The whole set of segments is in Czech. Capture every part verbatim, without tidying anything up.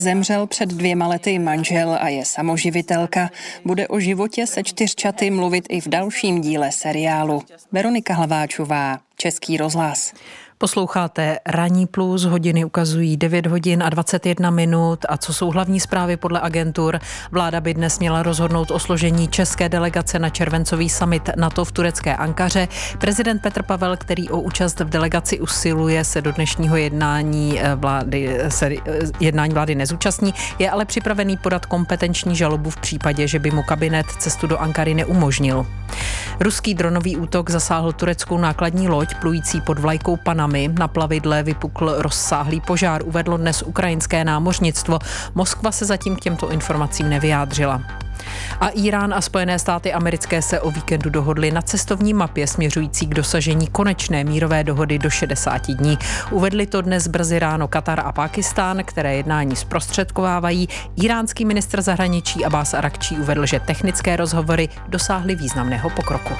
Zemřel před dvěma lety manžel a je samoživitelka. Bude o životě se čtyřčaty mluvit i v dalším díle seriálu. Veronika Hlaváčová, Český rozhlas. Posloucháte Ranní plus, hodiny ukazují devět hodin a dvacet jedna minut. A co jsou hlavní zprávy podle agentur? Vláda by dnes měla rozhodnout o složení české delegace na červencový summit NATO v turecké Ankaře. Prezident Petr Pavel, který o účast v delegaci usiluje, se do dnešního jednání vlády, se, jednání vlády nezúčastní, je ale připravený podat kompetenční žalobu v případě, že by mu kabinet cestu do Ankary neumožnil. Ruský dronový útok zasáhl tureckou nákladní loď plující pod vlajkou Panamy. Na plavidle vypukl rozsáhlý požár, uvedlo dnes ukrajinské námořnictvo. Moskva se zatím k těmto informacím nevyjádřila. A Írán a Spojené státy americké se o víkendu dohodly na cestovní mapě směřující k dosažení konečné mírové dohody do šedesáti dní. Uvedli to dnes brzy ráno Katar a Pákistán, které jednání zprostředkovávají. Íránský ministr zahraničí Abbás Arakčí uvedl, že technické rozhovory dosáhly významného pokroku.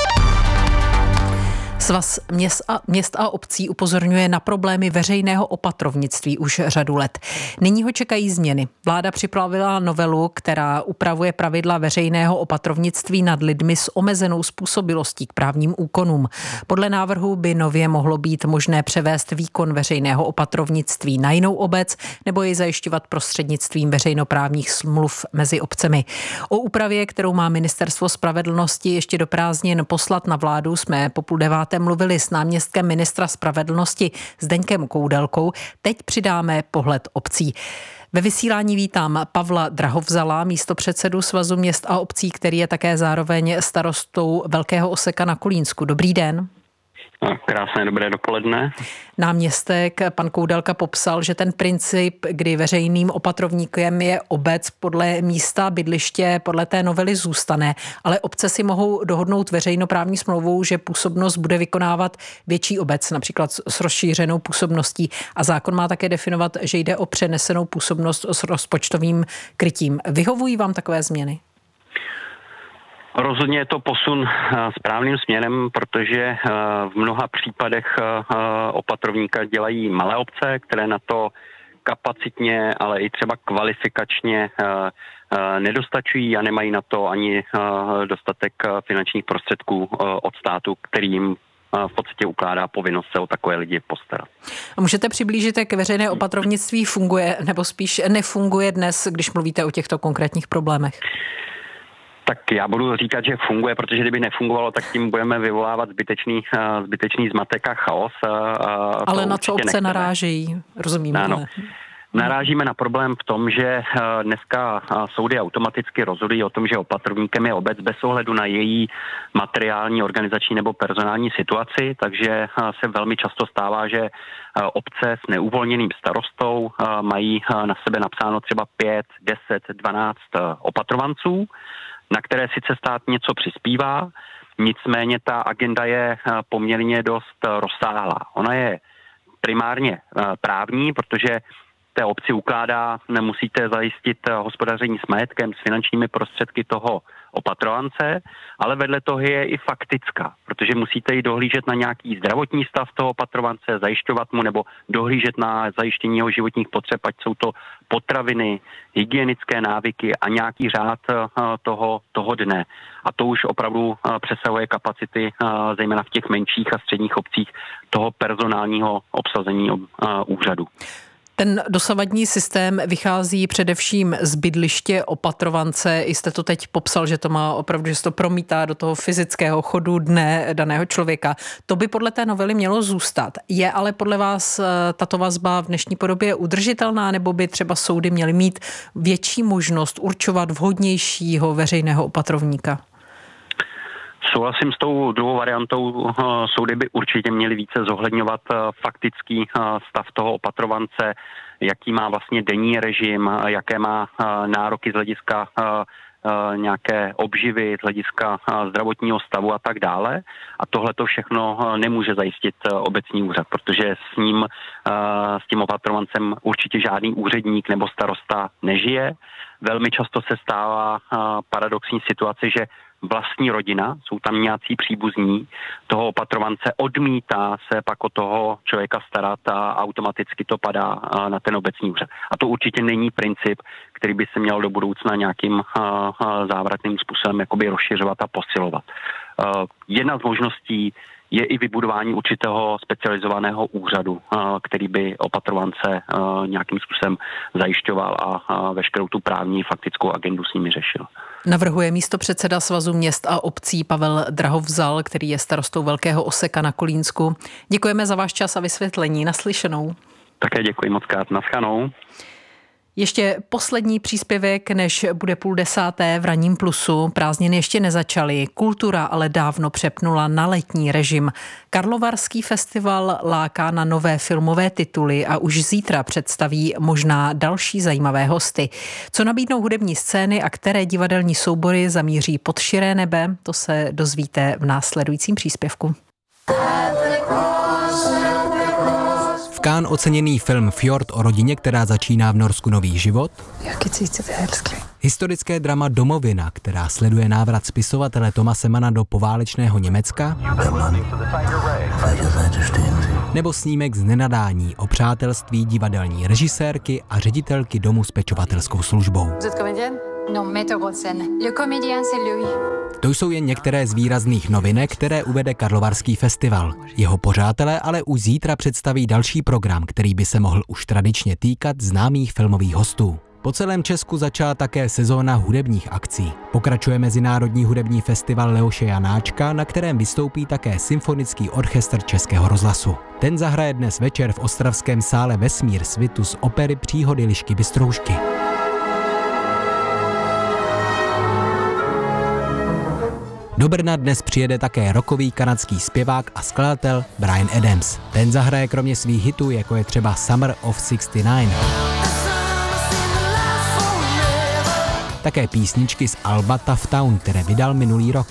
Svaz měst a, měst a obcí upozorňuje na problémy veřejného opatrovnictví už řadu let. Nyní ho čekají změny. Vláda připravila novelu, která upravuje pravidla veřejného opatrovnictví nad lidmi s omezenou způsobilostí k právním úkonům. Podle návrhu by nově mohlo být možné převést výkon veřejného opatrovnictví na jinou obec nebo ji zajišťovat prostřednictvím veřejnoprávních smluv mezi obcemi. O úpravě, kterou má Ministerstvo spravedlnosti ještě do prázdnin poslat na vládu, jsme po půl deváté mluvili s náměstkem ministra spravedlnosti Zdeňkem Koudelkou. Teď přidáme pohled obcí. Ve vysílání vítám Pavla Drahovzala, místopředsedu Svazu měst a obcí, který je také zároveň starostou Velkého Oseka na Kolínsku. Dobrý den. Krásné dobré dopoledne. Náměstek pan Koudelka popsal, že ten princip, kdy veřejným opatrovníkem je obec podle místa bydliště, podle té novely zůstane, ale obce si mohou dohodnout veřejnoprávní smlouvou, že působnost bude vykonávat větší obec, například s rozšířenou působností, a zákon má také definovat, že jde o přenesenou působnost s rozpočtovým krytím. Vyhovují vám takové změny? Rozhodně je to posun správným směrem, protože v mnoha případech opatrovníka dělají malé obce, které na to kapacitně, ale i třeba kvalifikačně nedostačují a nemají na to ani dostatek finančních prostředků od státu, který jim v podstatě ukládá povinnost se o takové lidi postarat. A můžete přiblížit, jak veřejné opatrovnictví funguje, nebo spíš nefunguje dnes, když mluvíte o těchto konkrétních problémech? Tak já budu říkat, že funguje, protože kdyby nefungovalo, tak tím budeme vyvolávat zbytečný, zbytečný zmatek a chaos. Ale na co obce nechceme. Narážejí? Rozumím. Ano. Narážíme na problém v tom, že dneska soudy automaticky rozhodují o tom, že opatrovníkem je obec bez ohledu na její materiální, organizační nebo personální situaci, takže se velmi často stává, že obce s neuvolněným starostou mají na sebe napsáno třeba pět, deset, dvanáct opatrovanců, na které sice stát něco přispívá, nicméně ta agenda je poměrně dost rozsáhlá. Ona je primárně právní, protože té obci ukládá, nemusíte zajistit hospodaření s majetkem, s finančními prostředky toho opatrovance, ale vedle toho je i faktická, protože musíte i dohlížet na nějaký zdravotní stav toho opatrovance, zajišťovat mu nebo dohlížet na zajištění jeho životních potřeb, ať jsou to potraviny, hygienické návyky a nějaký řád toho, toho dne. A to už opravdu přesahuje kapacity, zejména v těch menších a středních obcích, toho personálního obsazení úřadu. Ten dosavadní systém vychází především z bydliště opatrovance. Jste to teď popsal, že to má opravdu, že se to promítá do toho fyzického chodu dne daného člověka. To by podle té novely mělo zůstat. Je ale podle vás tato vazba v dnešní podobě udržitelná, nebo by třeba soudy měly mít větší možnost určovat vhodnějšího veřejného opatrovníka? Souhlasím s tou druhou variantou. Soudy by určitě měly více zohledňovat faktický stav toho opatrovance, jaký má vlastně denní režim, jaké má nároky z hlediska nějaké obživy, z hlediska zdravotního stavu a tak dále. A tohle to všechno nemůže zajistit obecní úřad, protože s ním, s tím opatrovancem určitě žádný úředník nebo starosta nežije. Velmi často se stává paradoxní situace, že vlastní rodina, jsou tam nějací příbuzní, toho opatrovance odmítá se pak o toho člověka starat a automaticky to padá na ten obecní úřad. A to určitě není princip, který by se měl do budoucna nějakým uh, uh, závratným způsobem jakoby rozšiřovat a posilovat. Uh, jedna z možností je i vybudování určitého specializovaného úřadu, který by opatrovance nějakým způsobem zajišťoval a veškerou tu právní faktickou agendu s nimi řešil. Navrhuje místopředseda Svazu měst a obcí Pavel Drahovzal, který je starostou Velkého Oseka na Kolínsku. Děkujeme za váš čas a vysvětlení. Naslyšenou. Také děkuji moc krát. Naschledanou. Ještě poslední příspěvek, než bude půl desáté v Ranním plusu. Prázdniny ještě nezačaly, kultura ale dávno přepnula na letní režim. Karlovarský festival láká na nové filmové tituly a už zítra představí možná další zajímavé hosty. Co nabídnou hudební scény a které divadelní soubory zamíří pod širé nebe, to se dozvíte v následujícím příspěvku. V Cannes oceněný film Fjord o rodině, která začíná v Norsku nový život. Historické drama Domovina, která sleduje návrat spisovatele Tomase Manna do poválečného Německa. Nebo snímek Z nenadání o přátelství divadelní režisérky a ředitelky domu s pečovatelskou službou. To jsou jen některé z výrazných novinek, které uvede Karlovarský festival. Jeho pořadatelé ale už zítra představí další program, který by se mohl už tradičně týkat známých filmových hostů. Po celém Česku začala také sezóna hudebních akcí. Pokračuje Mezinárodní hudební festival Leoše Janáčka, na kterém vystoupí také Symfonický orchestr Českého rozhlasu. Ten zahraje dnes večer v ostravském sále Vesmír svitu z opery Příhody Lišky Bystroušky. Do Brna dnes přijede také rockový kanadský zpěvák a skladatel Bryan Adams. Ten zahraje kromě svých hitů, jako je třeba Summer of šedesát devět, také písničky z alba Tough Town, které vydal minulý rok.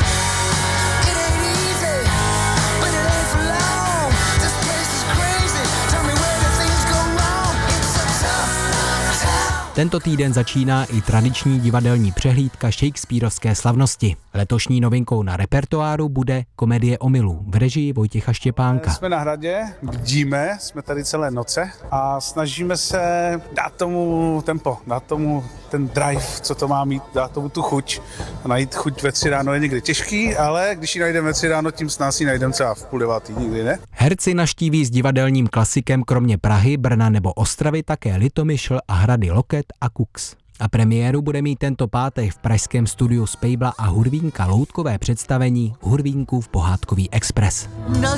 Tento týden začíná i tradiční divadelní přehlídka Shakespearovské slavnosti. Letošní novinkou na repertoáru bude Komedie omylů v režii Vojtěcha Štěpánka. Jsme na hradě, bdíme, jsme tady celé noce a snažíme se dát tomu tempo, dát tomu ten drive, co to má mít, dát tomu tu chuť. A najít chuť ve tři ráno je někdy těžký, ale když ji najdeme ve tři ráno, tím s nás ji najdeme třeba v půl devátý, nikdy ne. Herci naštíví s divadelním klasikem kromě Prahy, Brna nebo Ostravy také Litomyšl a hrady Loket a Kux. A premiéru bude mít tento pátek v pražském studiu Spejbla a Hurvínka loutkové představení Hurvínkův pohádkový expres.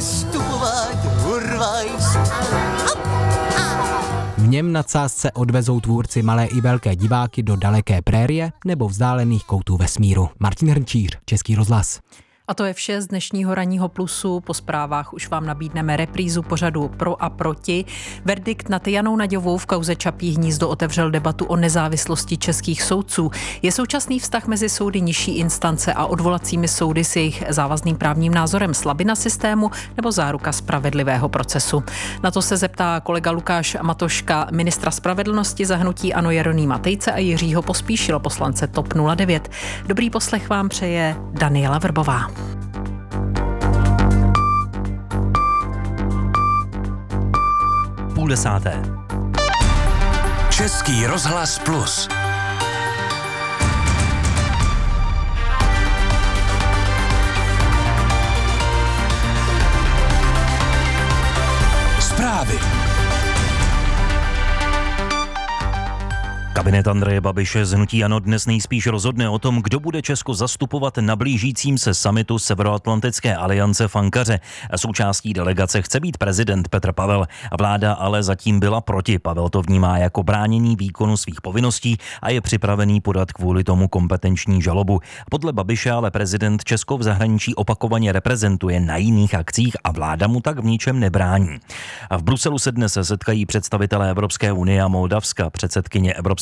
V něm na sázce odvezou tvůrci malé i velké diváky do daleké prérie nebo vzdálených koutů vesmíru. Martin Hrnčíř, Český rozhlas. A to je vše z dnešního Ranního plusu. Po zprávách už vám nabídneme reprízu pořadu Pro a proti. Verdikt nad Janou Naďovou v kauze Čapí hnízdo otevřel debatu o nezávislosti českých soudců. Je současný vztah mezi soudy nižší instance a odvolacími soudy s jejich závazným právním názorem slabina systému nebo záruka spravedlivého procesu? Na to se zeptá kolega Lukáš Matoška, ministra spravedlnosti za hnutí ANO Jeronýma Tejce a Jiřího Pospíšila, poslance TOP nula devět. Dobrý poslech vám přeje Daniela Vrbová. Půl desáté. Český rozhlas plus. Zprávy. Kabinet Andreje Babiše z hnutí ANO dnes nejspíš rozhodne o tom, kdo bude Česko zastupovat na blížícím se summitu Severoatlantické aliance v Ankaře. Součástí delegace chce být prezident Petr Pavel. Vláda ale zatím byla proti. Pavel to vnímá jako bránění výkonu svých povinností a je připravený podat kvůli tomu kompetenční žalobu. Podle Babiše ale prezident Česko v zahraničí opakovaně reprezentuje na jiných akcích a vláda mu tak v ničem nebrání. A v Bruselu se dnes setkají představitelé Evropské unie a Moldavska. Předsedkyně Evropské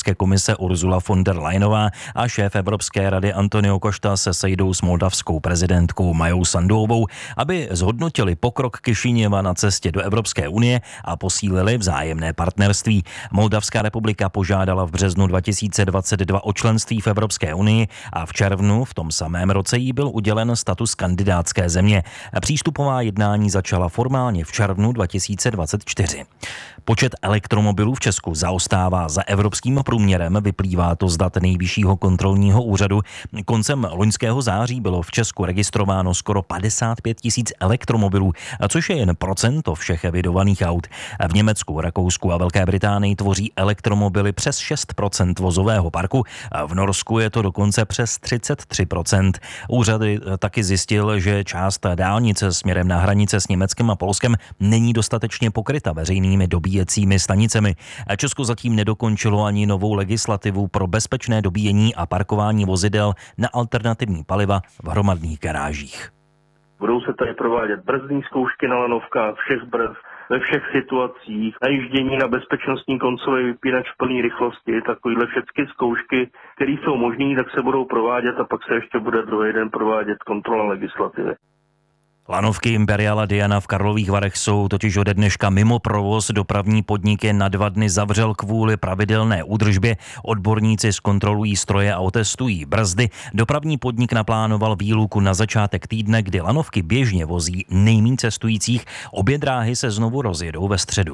Evropské komise Ursula von der Leyenová a šéf Evropské rady Antonio Costa se sejdou s moldavskou prezidentkou Majou Sandovou, aby zhodnotili pokrok Kišiněva na cestě do Evropské unie a posílili vzájemné partnerství. Moldavská republika požádala v březnu dva tisíce dvacet dva o členství v Evropské unii a v červnu v tom samém roce jí byl udělen status kandidátské země. Přístupová jednání začala formálně v červnu dva tisíce dvacet čtyři. Počet elektromobilů v Česku zaostává za evropským průměrem, vyplývá to z dat Nejvyššího kontrolního úřadu. Koncem loňského září bylo v Česku registrováno skoro padesát pět tisíc elektromobilů, což je jen procento všech evidovaných aut. V Německu, Rakousku a Velké Británii tvoří elektromobily přes šest procent vozového parku, a v Norsku je to dokonce přes třicet tři procent. Úřad taky zjistil, že část dálnice směrem na hranice s Německem a Polskem není dostatečně pokryta veřejnými dobíjecími stanicemi. Česko zatím nedokončilo ani novou legislativu pro bezpečné dobíjení a parkování vozidel na alternativní paliva v hromadných garážích. Budou se tady provádět brzdní zkoušky na lanovkách, všech brzd, ve všech situacích, najíždění na bezpečnostní koncový vypínač v plné rychlosti, takovýhle všechny zkoušky, které jsou možné, tak se budou provádět a pak se ještě bude druhý den provádět kontrola legislativy. Lanovky Imperiala Diana v Karlových Varech jsou totiž ode dneška mimo provoz. Dopravní podnik je na dva dny zavřel kvůli pravidelné údržbě. Odborníci zkontrolují stroje a otestují brzdy. Dopravní podnik naplánoval výluku na začátek týdne, kdy lanovky běžně vozí nejméně cestujících. Obě dráhy se znovu rozjedou ve středu.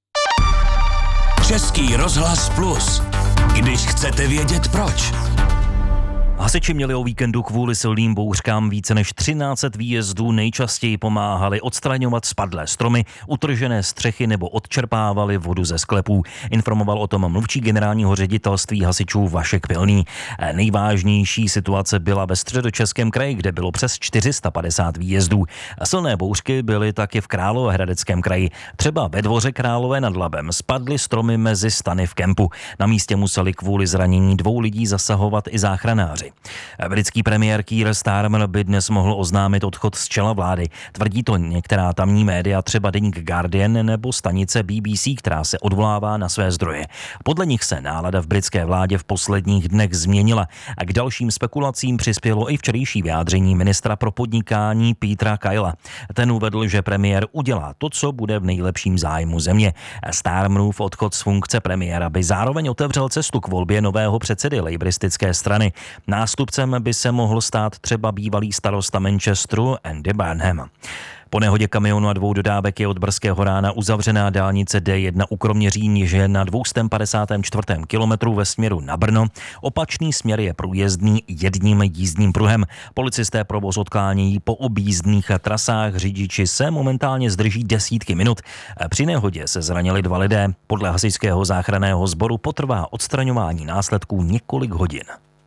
Český rozhlas Plus. Když chcete vědět proč. Hasiči měli o víkendu kvůli silným bouřkám více než třináct set výjezdů, nejčastěji pomáhali odstraňovat spadlé stromy, utržené střechy nebo odčerpávali vodu ze sklepů. Informoval o tom mluvčí generálního ředitelství hasičů Vašek Pilný. Nejvážnější situace byla ve Středočeském kraji, kde bylo přes čtyři sta padesát výjezdů. Silné bouřky byly taky v Královéhradeckém kraji. Třeba ve Dvoře Králové nad Labem spadly stromy mezi stany v kempu. Na místě museli kvůli zranění dvou lidí zasahovat i záchranáři. Britský premiér Keir Starmer by dnes mohl oznámit odchod z čela vlády. Tvrdí to některá tamní média, třeba deník Guardian nebo stanice B B C, která se odvolává na své zdroje. Podle nich se nálada v britské vládě v posledních dnech změnila a k dalším spekulacím přispělo i včerejší vyjádření ministra pro podnikání Petera Kyla. Ten uvedl, že premiér udělá to, co bude v nejlepším zájmu země. Starmerův odchod z funkce premiéra by zároveň otevřel cestu k volbě nového předsedy lejbristické strany. Nástupcem by se mohl stát třeba bývalý starosta Manchesteru Andy Burnham. Po nehodě kamionu a dvou dodávek je od brzkého rána uzavřená dálnice D jedna u Kroměříž na dvě stě padesát čtyři kilometrů ve směru na Brno. Opačný směr je průjezdný jedním jízdním pruhem. Policisté provoz odklánějí po objízdných trasách, řidiči se momentálně zdrží desítky minut. Při nehodě se zranili dva lidé. Podle hasičského záchranného sboru potrvá odstraňování následků několik hodin.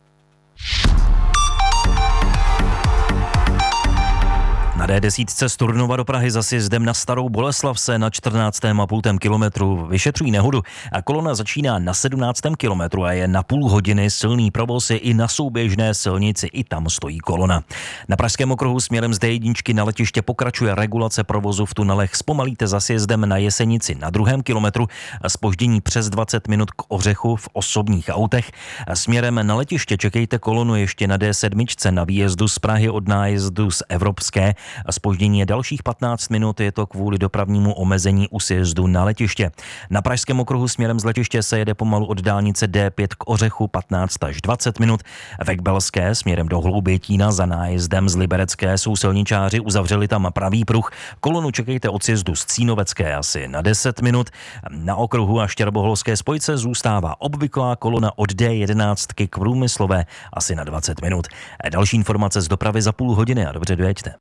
Na D deset z Turnova do Prahy za sjezdem na Starou Boleslav se na čtrnáctém a půl kilometru vyšetřují nehodu a kolona začíná na sedmnáctém kilometru a je na půl hodiny. Silný provoz je i na souběžné silnici, i tam stojí kolona. Na pražském okruhu směrem z D jedna na letiště pokračuje regulace provozu v tunelech. Zpomalíte za sjezdem na Jesenici na druhém kilometru, zpoždění přes dvacet minut k Ořechu v osobních autech. Směrem na letiště čekejte kolonu ještě na D sedm na výjezdu z Prahy od nájezdu z Evropské. Zpoždění je dalších patnáct minut, je to kvůli dopravnímu omezení u sjezdu na letiště. Na pražském okruhu směrem z letiště se jede pomalu od dálnice D pět k Ořechu patnáct až dvacet minut. Ve Kbelské směrem do Hloubětína za nájezdem z Liberecké jsou silničáři uzavřeli tam pravý pruh. Kolonu čekejte od sjezdu z Cínovecké asi na deset minut. Na okruhu a Štěrboholské spojce zůstává obvyklá kolona od D jedenáct k Průmyslové asi na dvacet minut. Další informace z dopravy za půl hodiny a dobře dojeďte.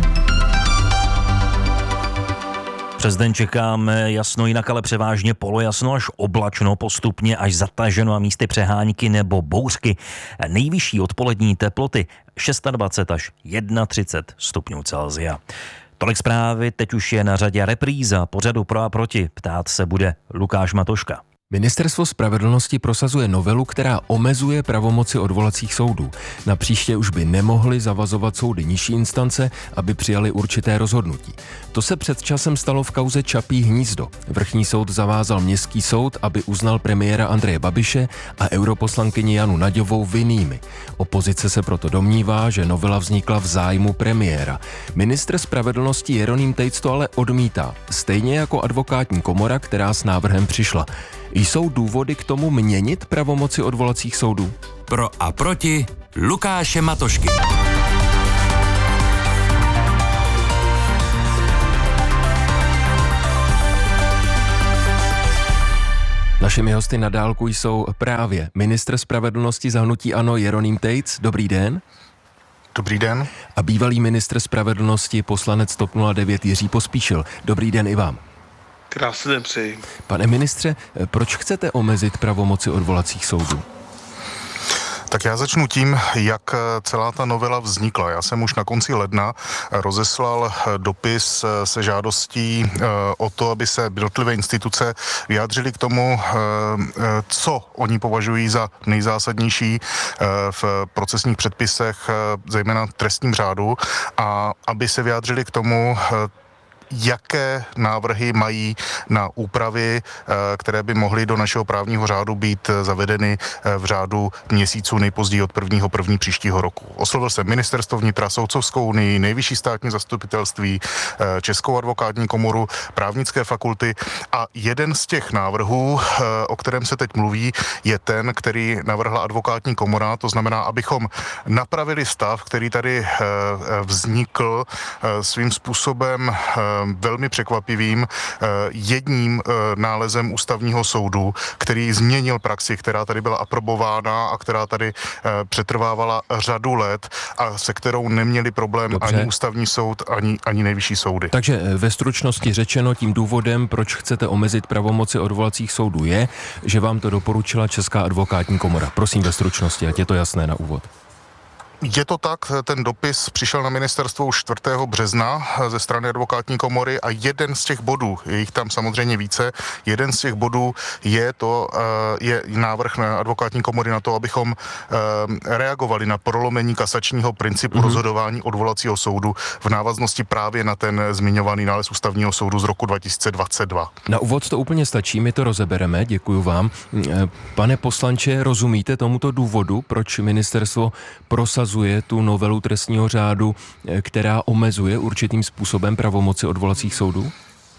Přes den čekáme jasno, jinak ale převážně polojasno až oblačno, postupně až zataženo a místy přehánky nebo bouřky. Nejvyšší odpolední teploty dvacet šest až třicet jedna stupňů Celsia. Tolik zprávy, teď už je na řadě repríza pořadu Pro a proti. Ptát se bude Lukáš Matoška. Ministerstvo spravedlnosti prosazuje novelu, která omezuje pravomoci odvolacích soudů. Na příště už by nemohly zavazovat soudy nižší instance, aby přijali určité rozhodnutí. To se před časem stalo v kauze Čapí hnízdo. Vrchní soud zavázal městský soud, aby uznal premiéra Andreje Babiše a europoslankyni Janu Naďovou vinnými. Opozice se proto domnívá, že novela vznikla v zájmu premiéra. Ministr spravedlnosti Jeroným Tejc to ale odmítá, stejně jako advokátní komora, která s návrhem přišla. Jsou důvody k tomu měnit pravomoci odvolacích soudů? Pro a proti Lukáše Matošky. Našimi hosty na dálku jsou právě ministr spravedlnosti za hnutí ANO Jeroným Tejc. Dobrý den. Dobrý den. A bývalý ministr spravedlnosti poslanec TOP nula devět Jiří Pospíšil. Dobrý den i vám. Krásný den přeji. Pane ministře, proč chcete omezit pravomoci odvolacích soudů? Tak já začnu tím, jak celá ta novela vznikla. Já jsem už na konci ledna rozeslal dopis se žádostí o to, aby se jednotlivé instituce vyjádřily k tomu, co oni považují za nejzásadnější v procesních předpisech, zejména v trestním řádu, a aby se vyjádřili k tomu, jaké návrhy mají na úpravy, které by mohly do našeho právního řádu být zavedeny v řádu měsíců, nejpozději od prvního prvního příštího roku. Oslovil jsem ministerstvo vnitra, Soudcovskou unii, nejvyšší státní zastupitelství, Českou advokátní komoru, právnické fakulty a jeden z těch návrhů, o kterém se teď mluví, je ten, který navrhla advokátní komora, to znamená, abychom napravili stav, který tady vznikl svým způsobem velmi překvapivým jedním nálezem ústavního soudu, který změnil praxi, která tady byla aprobována a která tady přetrvávala řadu let a se kterou neměli problém Dobře. ani ústavní soud, ani, ani nejvyšší soudy. Takže ve stručnosti řečeno, tím důvodem, proč chcete omezit pravomoci odvolacích soudů, je, že vám to doporučila Česká advokátní komora. Prosím ve stručnosti, ať je to jasné na úvod. Je to tak, ten dopis přišel na ministerstvo už čtvrtého března ze strany advokátní komory a jeden z těch bodů, je jich tam samozřejmě více, jeden z těch bodů je to, je návrh na advokátní komory na to, abychom reagovali na prolomení kasačního principu mm-hmm. rozhodování odvolacího soudu v návaznosti právě na ten zmiňovaný nález ústavního soudu z roku dva tisíce dvacet dva. Na úvod to úplně stačí, my to rozebereme, děkuju vám. Pane poslanče, rozumíte tomuto důvodu, proč ministerstvo prosazuje tu novelu trestního řádu, která omezuje určitým způsobem pravomoci odvolacích soudů?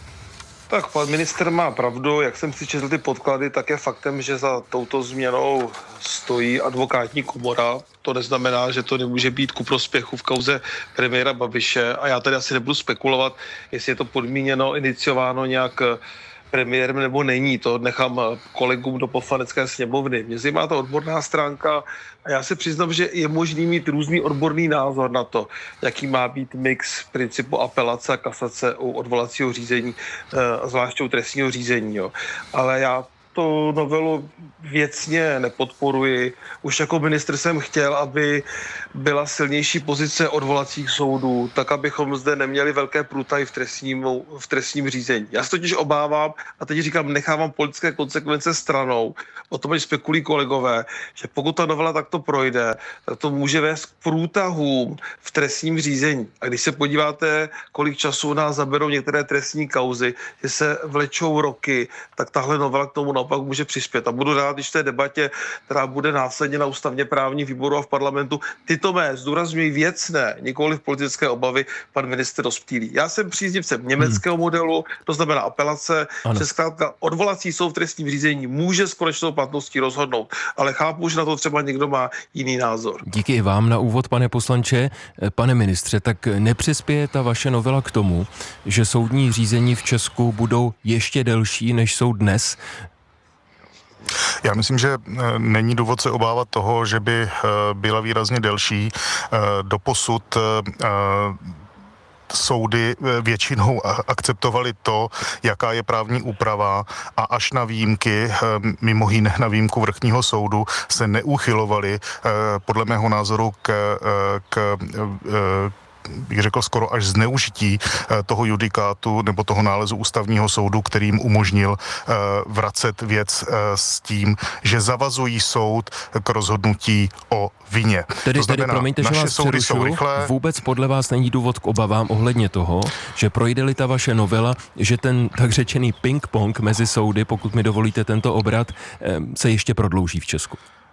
Tak pan ministr má pravdu, jak jsem si četl ty podklady, tak je faktem, že za touto změnou stojí advokátní komora. To neznamená, že to nemůže být ku prospěchu v kauze premiéra Babiše a já tady asi nebudu spekulovat, jestli je to podmíněno, iniciováno nějak premiérem nebo není, to nechám kolegům do poslanecké sněmovny. Mě zajímá ta odborná stránka a já se přiznám, že je možný mít různý odborný názor na to, jaký má být mix principu apelace a kasace u odvolacího řízení, zvláště u trestního řízení. Jo. Ale já tu novelu věcně nepodporuji. Už jako ministr jsem chtěl, aby byla silnější pozice odvolacích soudů, tak abychom zde neměli velké průtahy v trestním, v trestním řízení. Já se totiž obávám, a teď říkám, nechávám politické konsekvence stranou, o tom, že spekulují kolegové, že pokud ta novela takto projde, tak to může vést k průtahům v trestním řízení. A když se podíváte, kolik času nás zaberou některé trestní kauzy, že se vlečou roky, tak tahle novela k tomu naopak může přispět. A budu rád, když v té debatě, která bude následně na ústavně právním výboru a v parlamentu, tyto mé zdůrazňují věcné, nikoli politické obavy, pan ministr rozptýlí. Já jsem příznivcem německého hmm. modelu, to znamená apelace, ano. že zkrátka odvolací soud v trestním řízení může s konečnou platností rozhodnout, ale chápu, že na to třeba někdo má jiný názor. Díky i vám na úvod, pane poslanče. Pane ministře, tak nepřispěje ta vaše novela k tomu, že soudní řízení v Česku budou ještě delší, než jsou dnes? Já myslím, že není důvod se obávat toho, že by byla výrazně delší. Doposud soudy většinou akceptovaly to, jaká je právní úprava a až na výjimky, mimo jiné na výjimku vrchního soudu, se neuchylovaly podle mého názoru k, k bych řekl skoro až zneužití toho judikátu nebo toho nálezu ústavního soudu, který jim umožnil vracet věc s tím, že zavazují soud k rozhodnutí o vině. Tedy, to znamená, tedy promiňte, že vás přerušu, vůbec podle vás není důvod k obavám ohledně toho, že projde-li ta vaše novela, že ten tak řečený ping-pong mezi soudy, pokud mi dovolíte tento obrat, se ještě prodlouží v Česku?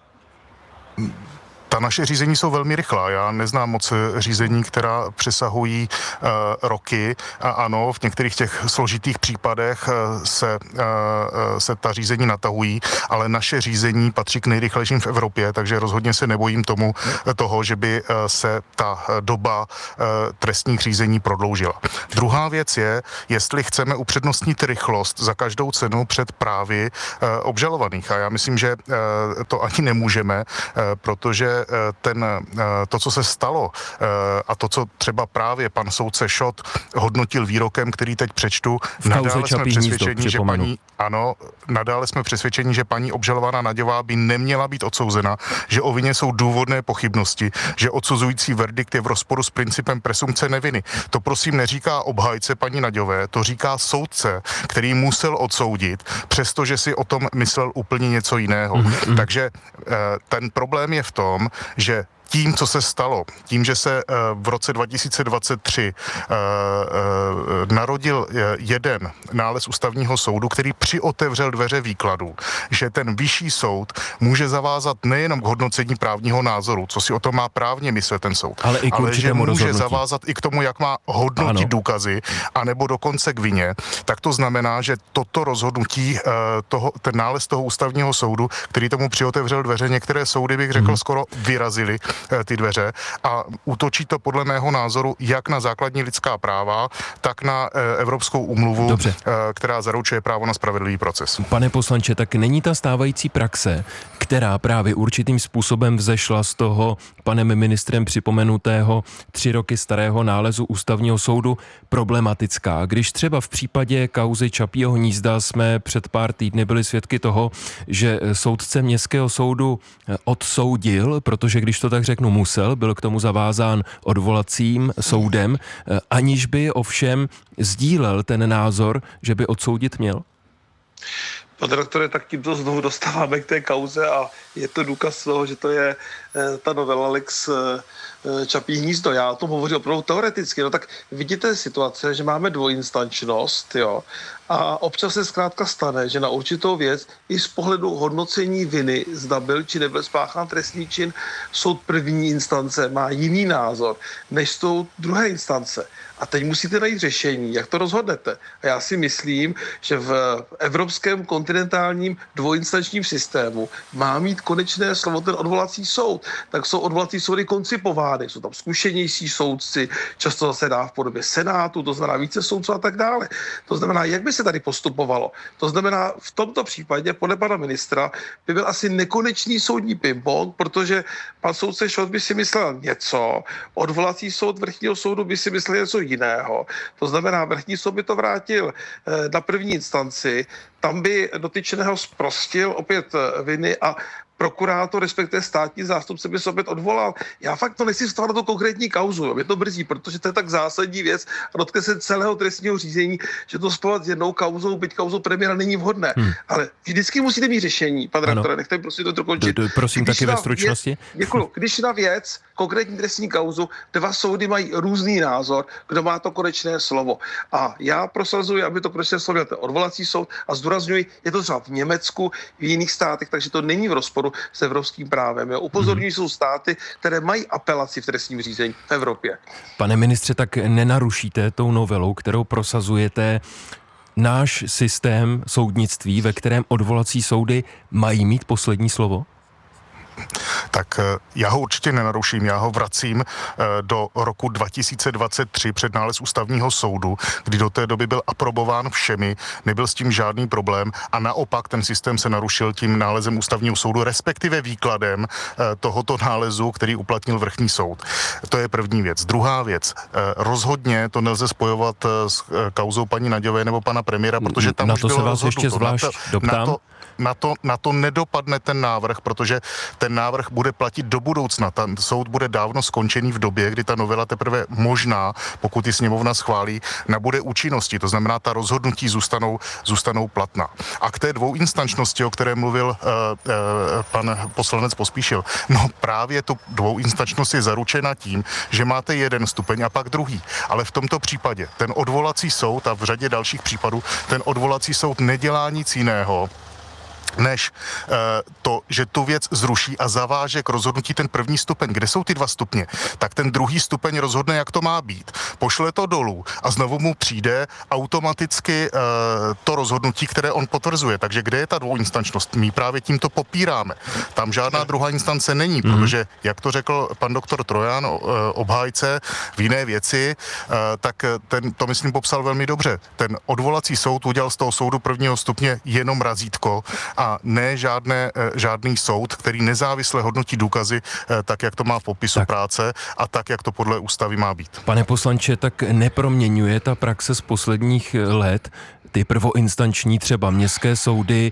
Ta naše řízení jsou velmi rychlá. Já neznám moc řízení, která přesahují uh, roky. A ano, v některých těch složitých případech uh, se, uh, se ta řízení natahují, ale naše řízení patří k nejrychlejším v Evropě, takže rozhodně se nebojím tomu uh, toho, že by uh, se ta doba uh, trestních řízení prodloužila. Druhá věc je, jestli chceme upřednostnit rychlost za každou cenu před právy uh, obžalovaných. A já myslím, že uh, to ani nemůžeme, uh, protože ten, to, co se stalo a to, co třeba právě pan soudce Šot hodnotil výrokem, který teď přečtu, nadále jsme přesvědčeni, že paní, ano, nadále jsme přesvědčeni, že paní obžalovaná Naďová by neměla být odsouzena, že o vině jsou důvodné pochybnosti, že odsuzující verdikt je v rozporu s principem presumpce neviny. To prosím neříká obhájce paní Naďové, to říká soudce, který musel odsoudit, přestože si o tom myslel úplně něco jiného. Mm-hmm. Takže ten problém je v tom, že tím, co se stalo, tím, že se v roce dva tisíce dvacet tři narodil jeden nález ústavního soudu, který přiotevřel dveře výkladu, že ten vyšší soud může zavázat nejenom k hodnocení právního názoru, co si o tom má právně myslet ten soud, ale, i ale že může rozhodnutí. zavázat i k tomu, jak má hodnotit ano. důkazy, anebo dokonce k vině, tak to znamená, že toto rozhodnutí, toho, ten nález toho ústavního soudu, který tomu přiotevřel dveře, některé soudy, bych řekl, hmm. skoro vyrazily ty dveře a útočí to podle mého názoru jak na základní lidská práva, tak na Evropskou úmluvu, Dobře. která zaručuje právo na spravedlivý proces. Pane poslanče, tak není ta stávající praxe, která právě určitým způsobem vzešla z toho panem ministrem připomenutého tři roky starého nálezu ústavního soudu problematická. Když třeba v případě kauzy Čapího hnízda jsme před pár týdny byli svědky toho, že soudce městského soudu odsoudil, protože když to tak řeknu musel, byl k tomu zavázán odvolacím soudem, aniž by ovšem sdílel ten názor, že by odsoudit měl? Pane doktore, tak tímto znovu dostáváme k té kauze a je to důkaz toho, že to je eh, ta novela Lex eh, Čapí hnízdo. Já o tom hovořím opravdu teoreticky. No tak vidíte situace, že máme dvojinstančnost, jo, a občas se zkrátka stane, že na určitou věc i z pohledu hodnocení viny, zda byl či nebyl spáchán trestný čin, soud první instance má jiný názor než soud druhé instance. A teď musíte najít řešení, jak to rozhodnete. A já si myslím, že v evropském kontinentálním dvojinstančním systému má mít konečné slovo ten odvolací soud. Tak jsou odvolací soudy koncipovány, jsou tam zkušenější soudci, často zase dá v podobě senátu, to znamená více soudců a tak dále. To znamená, jak by se tady postupovalo. To znamená, v tomto případě podle pana ministra by byl asi nekonečný soudní ping-pong, protože pan soudce Šot by si myslel něco, odvolací soud vrchního soudu by si myslel něco jiného. To znamená, vrchní soud by to vrátil na první instanci, tam by dotyčeného zprostil opět viny a prokurátor, respektive státní zástupce by se opět odvolal. Já fakt to nechci vstávat na tu konkrétní kauzu, mě to brzí, protože to je tak zásadní věc a dotkne se celého trestního řízení, že to spojovat s jednou kauzou, byť kauzou premiéra není vhodné. Hmm. Ale vždycky musíte mít řešení, pane doktore, nechte mi prosím to dokončit. Prosím když taky ve stručnosti. Děkuji. Když na věc, konkrétní trestní kauzu, dva soudy mají různý názor, kdo má to konečné slovo. A já prosazuji, aby to konečné slovo měl ten odvolací soud a zdůrazňuji, je to třeba v Německu, v jiných státech, takže to není v rozporu s evropským právem. Jo. Upozorňují, jsou státy, které mají apelaci v trestním řízení v Evropě. Pane ministře, tak nenarušíte tou novelou, kterou prosazujete, náš systém soudnictví, ve kterém odvolací soudy mají mít poslední slovo? Tak já ho určitě nenaruším, já ho vracím do roku dva tisíce dvacet tři před nález ústavního soudu, kdy do té doby byl aprobován všemi, nebyl s tím žádný problém a naopak ten systém se narušil tím nálezem ústavního soudu, respektive výkladem tohoto nálezu, který uplatnil vrchní soud. To je první věc. Druhá věc, rozhodně to nelze spojovat s kauzou paní Naďové nebo pana premiéra, protože tam na už to bylo se vás rozhodnuto. ještě zvlášť na to, doptám. Na to, na to, na to nedopadne ten návrh, protože ten návrh bude platit do budoucna. Ten soud bude dávno skončený v době, kdy ta novela teprve možná, pokud ji sněmovna schválí, nabude účinnosti. To znamená, ta rozhodnutí zůstanou, zůstanou platná. A k té dvouinstančnosti, o které mluvil uh, uh, pan poslanec Pospíšil, no právě tu dvouinstančnost je zaručena tím, že máte jeden stupeň a pak druhý. Ale v tomto případě ten odvolací soud a v řadě dalších případů ten odvolací soud nedělá nic jiného, než uh, to, že tu věc zruší a zaváže k rozhodnutí ten první stupeň. Kde jsou ty dva stupně? Tak ten druhý stupeň rozhodne, jak to má být. Pošle to dolů a znovu mu přijde automaticky uh, to rozhodnutí, které on potvrzuje. Takže kde je ta dvouinstančnost? My právě tímto popíráme. Tam žádná druhá instance není, mm. protože, jak to řekl pan doktor Trojan, uh, obhájce v jiné věci, uh, tak ten to, myslím, popsal velmi dobře. Ten odvolací soud udělal z toho soudu prvního stupně jenom razítko a a ne žádné, žádný soud, který nezávisle hodnotí důkazy tak, jak to má v popisu tak. práce a tak, jak to podle ústavy má být. Pane poslanče, tak neproměňuje ta praxe z posledních let ty prvoinstanční třeba městské soudy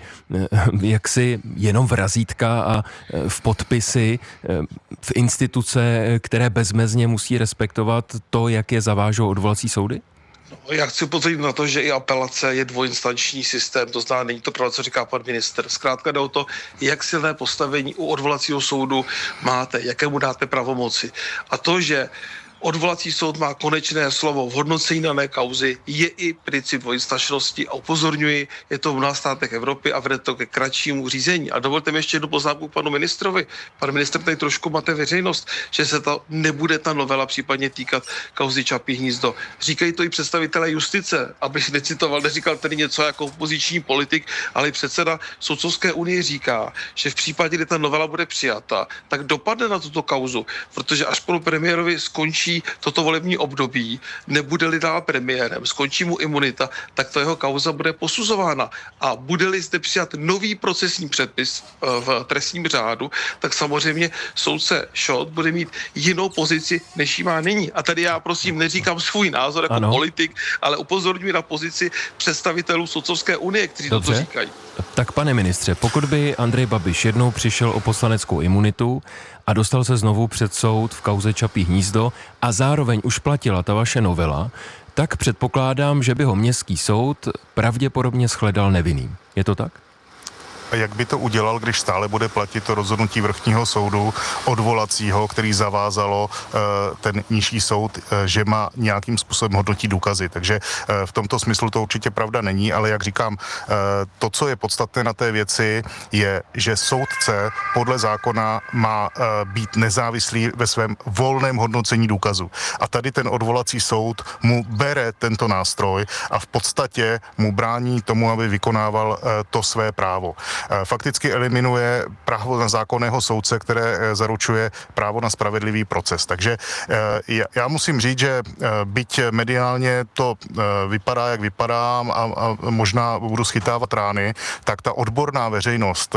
jaksi jenom v razítka a v podpisy, v instituce, které bezmezně musí respektovat to, jak je zavážou odvolací soudy? Já chci upozornit na to, že i apelace je dvojinstanční systém, to znamená, není to pravda, co říká pan ministr. Zkrátka jde o to, jak silné postavení u odvolacího soudu máte, jaké mu dáte pravomoci. A to, že odvolací soud má konečné slovo v hodnocení dané kauzy, je i princip dvojinstančnosti a upozorňuji, je to v mnoha státech Evropy a vede to ke kratšímu řízení. A dovolte mi ještě jednu poznámku panu ministrovi. Pan ministr tady trošku mate veřejnost, že se to nebude ta novela případně týkat kauzy Čapí hnízdo. Říkají to i představitelé justice, abych necitoval, neříkal tedy něco jako opoziční politik, ale i předseda Soudcovské unie říká, že v případě, kdy ta novela bude přijata, tak dopadne na tuto kauzu, protože až panu premiérovi skončí toto volební období, nebude-li dál premiérem, skončí mu imunita, tak to jeho kauza bude posuzována. A bude-li zde přijat nový procesní předpis v trestním řádu, tak samozřejmě soudce Šot bude mít jinou pozici, než jí má nyní. A tady já prosím neříkám svůj názor jako ano. politik, ale upozorňuji na pozici představitelů Soudcovské unie, kteří Dobře. toto říkají. Tak pane ministře, pokud by Andrej Babiš jednou přišel o poslaneckou imunitu a dostal se znovu před soud v kauze Čapí hnízdo a zároveň už platila ta vaše novela, tak předpokládám, že by ho městský soud pravděpodobně shledal nevinným. Je to tak? A jak by to udělal, když stále bude platit to rozhodnutí vrchního soudu odvolacího, který zavázalo uh, ten nižší soud, uh, že má nějakým způsobem hodnotí důkazy. Takže uh, v tomto smyslu to určitě pravda není, ale jak říkám, uh, to, co je podstatné na té věci, je, že soudce podle zákona má uh, být nezávislý ve svém volném hodnocení důkazu. A tady ten odvolací soud mu bere tento nástroj a v podstatě mu brání tomu, aby vykonával uh, to své právo. Fakticky eliminuje právo na zákonného soudce, které zaručuje právo na spravedlivý proces. Takže já musím říct, že byť mediálně to vypadá, jak vypadá a možná budu schytávat rány, tak ta odborná veřejnost,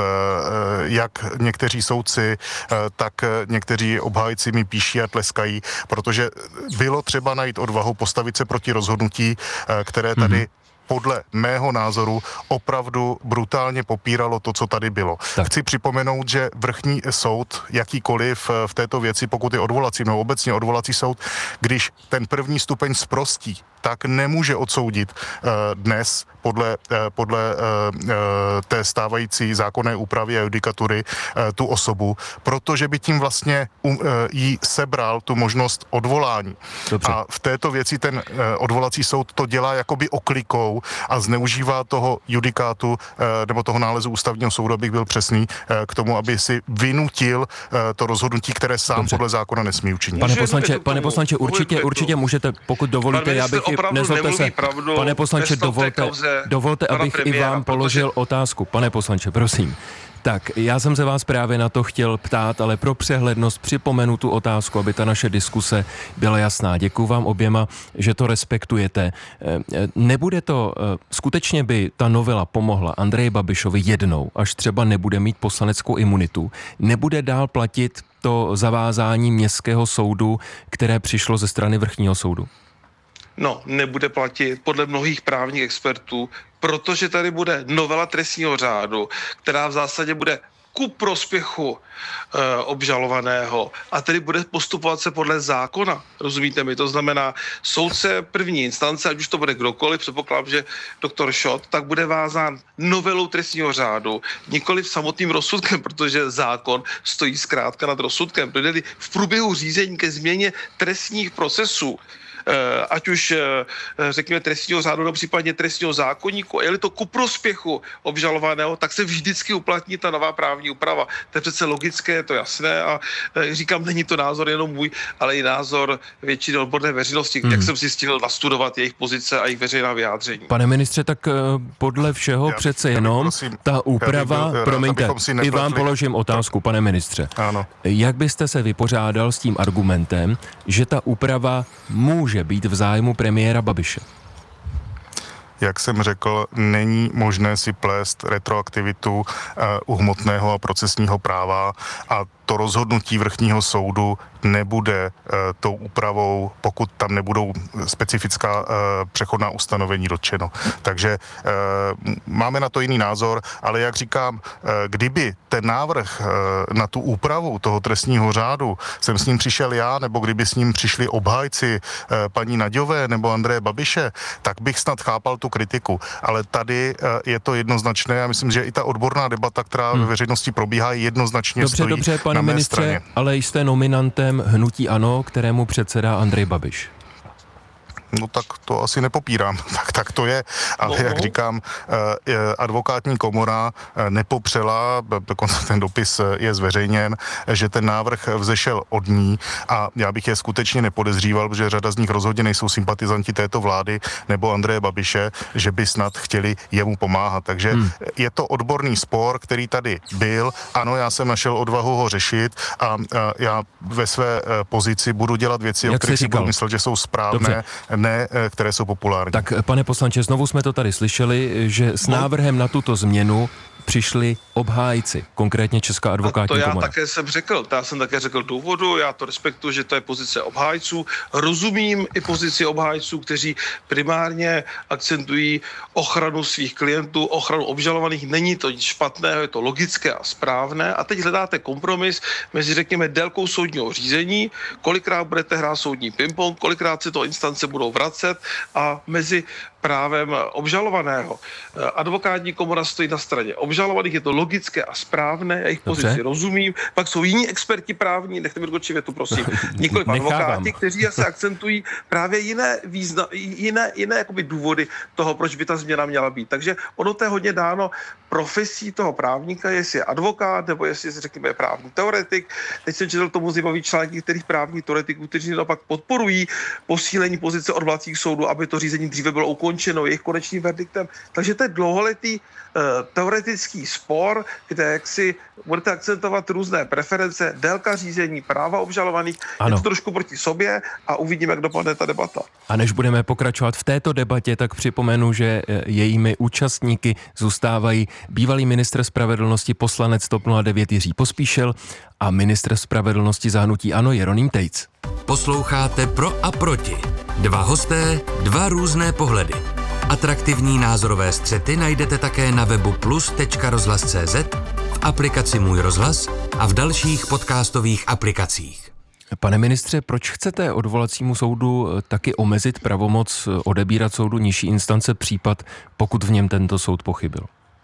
jak někteří soudci, tak někteří obhájci mi píší a tleskají, protože bylo třeba najít odvahu postavit se proti rozhodnutí, které tady mm-hmm. podle mého názoru opravdu brutálně popíralo to, co tady bylo. Tak. Chci připomenout, že vrchní soud, jakýkoliv v této věci, pokud je odvolací, nebo obecně odvolací soud, když ten první stupeň sprostí, tak nemůže odsoudit uh, dnes podle, uh, podle uh, uh, té stávající zákonné úpravy a judikatury uh, tu osobu, protože by tím vlastně um, uh, jí sebral tu možnost odvolání. Dobře. A v této věci ten uh, odvolací soud to dělá jakoby oklikou a zneužívá toho judikátu uh, nebo toho nálezu ústavního soudu, abych byl přesný, uh, k tomu, aby si vynutil uh, to rozhodnutí, které sám Dobře. podle zákona nesmí učinit. Pane poslanče, pane poslanče, určitě, určitě můžete, pokud dovolíte, já bych nezlobte se, pane poslanče, dovolte, dovolte abych i vám položil protože... otázku. Pane poslanče, prosím. Tak, já jsem se vás právě na to chtěl ptát, ale pro přehlednost připomenu tu otázku, aby ta naše diskuse byla jasná. Děkuju vám oběma, že to respektujete. Nebude to, skutečně by ta novela pomohla Andreji Babišovi jednou, až třeba nebude mít poslaneckou imunitu, nebude dál platit to zavázání městského soudu, které přišlo ze strany vrchního soudu? No, nebude platit podle mnohých právních expertů, protože tady bude novela trestního řádu, která v zásadě bude ku prospěchu e, obžalovaného a tedy bude postupovat se podle zákona. Rozumíte mi? To znamená, soudce první instance, ať už to bude kdokoliv, předpokládám, že doktor Šot, tak bude vázán novelou trestního řádu, nikoliv samotným rozsudkem, protože zákon stojí zkrátka nad rozsudkem. Dojde v průběhu řízení ke změně trestních procesů, ať už řekněme trestního řádu nebo případně trestního zákoníku, je-li to ku prospěchu obžalovaného, tak se vždycky uplatní ta nová právní úprava. To je přece logické, je to jasné a říkám, není to názor jenom můj, ale i názor většiny odborné veřejnosti, hmm. jak jsem si stihl nastudovat jejich pozice a jejich veřejná vyjádření. Pane ministře, tak podle všeho já, přece jenom prosím, ta úprava, byl, promiňte, i vám položím otázku, pane ministře. Ano. Jak byste se vypořádal s tím argumentem, že ta úprava může být v zájmu premiéra Babiše? Jak jsem řekl, není možné si plést retroaktivitu uh, u hmotného a procesního práva a to rozhodnutí vrchního soudu nebude uh, tou úpravou, pokud tam nebudou specifická uh, přechodná ustanovení dotčeno. Takže uh, máme na to jiný názor, ale jak říkám, uh, kdyby ten návrh uh, na tu úpravu toho trestního řádu jsem s ním přišel já, nebo kdyby s ním přišli obhájci uh, paní Naďové nebo Andreje Babiše, tak bych snad chápal tu kritiku. Ale tady uh, je to jednoznačné a myslím, že i ta odborná debata, která hmm. ve veřejnosti probíhá, jednoznačně dobře, stojí dobře, pane na mé ministře, straně. ale jste nominantem hnutí ANO, kterému předsedá Andrej Babiš. No tak to asi nepopírám, tak, tak to je, ale jak říkám, advokátní komora nepopřela, dokonce ten dopis je zveřejněn, že ten návrh vzešel od ní a já bych je skutečně nepodezříval, protože řada z nich rozhodně nejsou sympatizanti této vlády nebo Andreje Babiše, že by snad chtěli jemu pomáhat. Takže hmm. je to odborný spor, který tady byl. Ano, já jsem našel odvahu ho řešit a já ve své pozici budu dělat věci, jak o kterých si budu myslet, že jsou správné. Dobře. Ne, které jsou populární. Tak, pane poslanče, znovu jsme to tady slyšeli, že s návrhem na tuto změnu přišli obhájci, konkrétně Česká advokátní komora. To já komora. také jsem řekl, já jsem také řekl důvodu, já to respektuji, že to je pozice obhájců. Rozumím i pozici obhájců, kteří primárně akcentují ochranu svých klientů, ochranu obžalovaných. Není to nic špatného, je to logické a správné. A teď hledáte kompromis mezi, řekněme, délkou soudního řízení, kolikrát budete hrát soudní ping-pong, kolikrát se to instance budou vracet a mezi právem obžalovaného. Advokátní komora stojí na straně obžalovaných, je to logické a správné, já jejich pozici rozumím. Pak jsou jiní experti právní, nechte mi dokončit větu, prosím. Nikoliv advokáti, kteří se akcentují právě jiné, význa, jiné, jiné jakoby důvody toho, proč by ta změna měla být. Takže ono to je hodně dáno profesí toho právníka, jestli je advokát, nebo jestli je, řekněme, právní teoretik. Teď jsem četl tomu zajímavý článek některých právních teoretiků, kteří naopak podporují posílení pozice odvolacích soudů, aby to řízení dříve bylo ukončeno jejich konečným verdiktem. Takže to je dlouholetý uh, teoretický spor, kde jak si budete akcentovat různé preference, délka řízení, práva obžalovaných, ano. Je to trošku proti sobě a uvidíme, jak dopadne ta debata. A než budeme pokračovat v této debatě, tak připomenu, že jejími účastníky zůstávají bývalý ministr spravedlnosti, poslanec TOP nula devět Jiří Pospíšil a ministr spravedlnosti za hnutí ANO Jeroným Tejc. Posloucháte Pro a proti. Dva hosté, dva různé pohledy. Atraktivní názorové střety najdete také na webu plus tečka rozhlas tečka cé zet, v aplikaci Můj rozhlas a v dalších podcastových aplikacích. Pane ministře, proč chcete odvolacímu soudu taky omezit pravomoc odebírat soudu nižší instance případ, pokud v něm tento soud pochybil?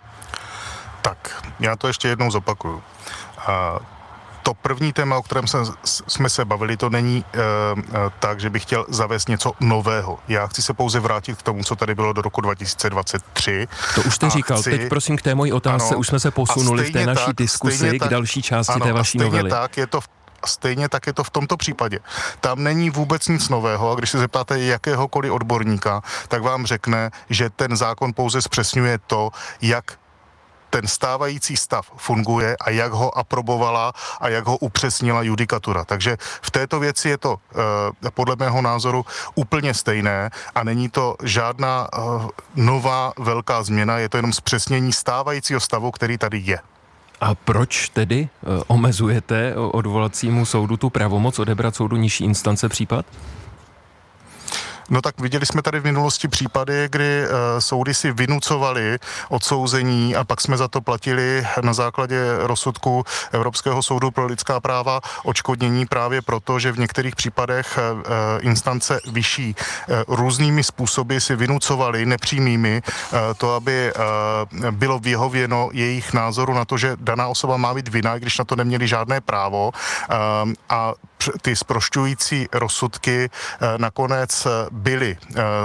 Tak, já to ještě jednou zopakuju. A to první téma, o kterém se, jsme se bavili, to není e, tak, že bych chtěl zavést něco nového. Já chci se pouze vrátit k tomu, co tady bylo do roku dva tisíce dvacet tři. To už jste říkal. Chci... Teď prosím k té mojí otázce, ano, už jsme se posunuli v té naší tak, diskusi k další části ano, té vaší stejně novely. Tak je to v A stejně tak je to v tomto případě. Tam není vůbec nic nového a když se zeptáte jakéhokoliv odborníka, tak vám řekne, že ten zákon pouze zpřesňuje to, jak ten stávající stav funguje a jak ho aprobovala a jak ho upřesnila judikatura. Takže v této věci je to eh, podle mého názoru úplně stejné a není to žádná eh, nová velká změna, je to jenom zpřesnění stávajícího stavu, který tady je. A proč tedy uh, omezujete odvolacímu soudu tu pravomoc odebrat soudu nižší instance případ? No tak viděli jsme tady v minulosti případy, kdy uh, soudy si vynucovaly odsouzení a pak jsme za to platili na základě rozsudku Evropského soudu pro lidská práva odškodnění právě proto, že v některých případech uh, instance vyšší uh, různými způsoby si vynucovaly nepřímými uh, to, aby uh, bylo vyhověno jejich názoru na to, že daná osoba má být vinna, když na to neměli žádné právo uh, a ty zprošťující rozsudky nakonec byly,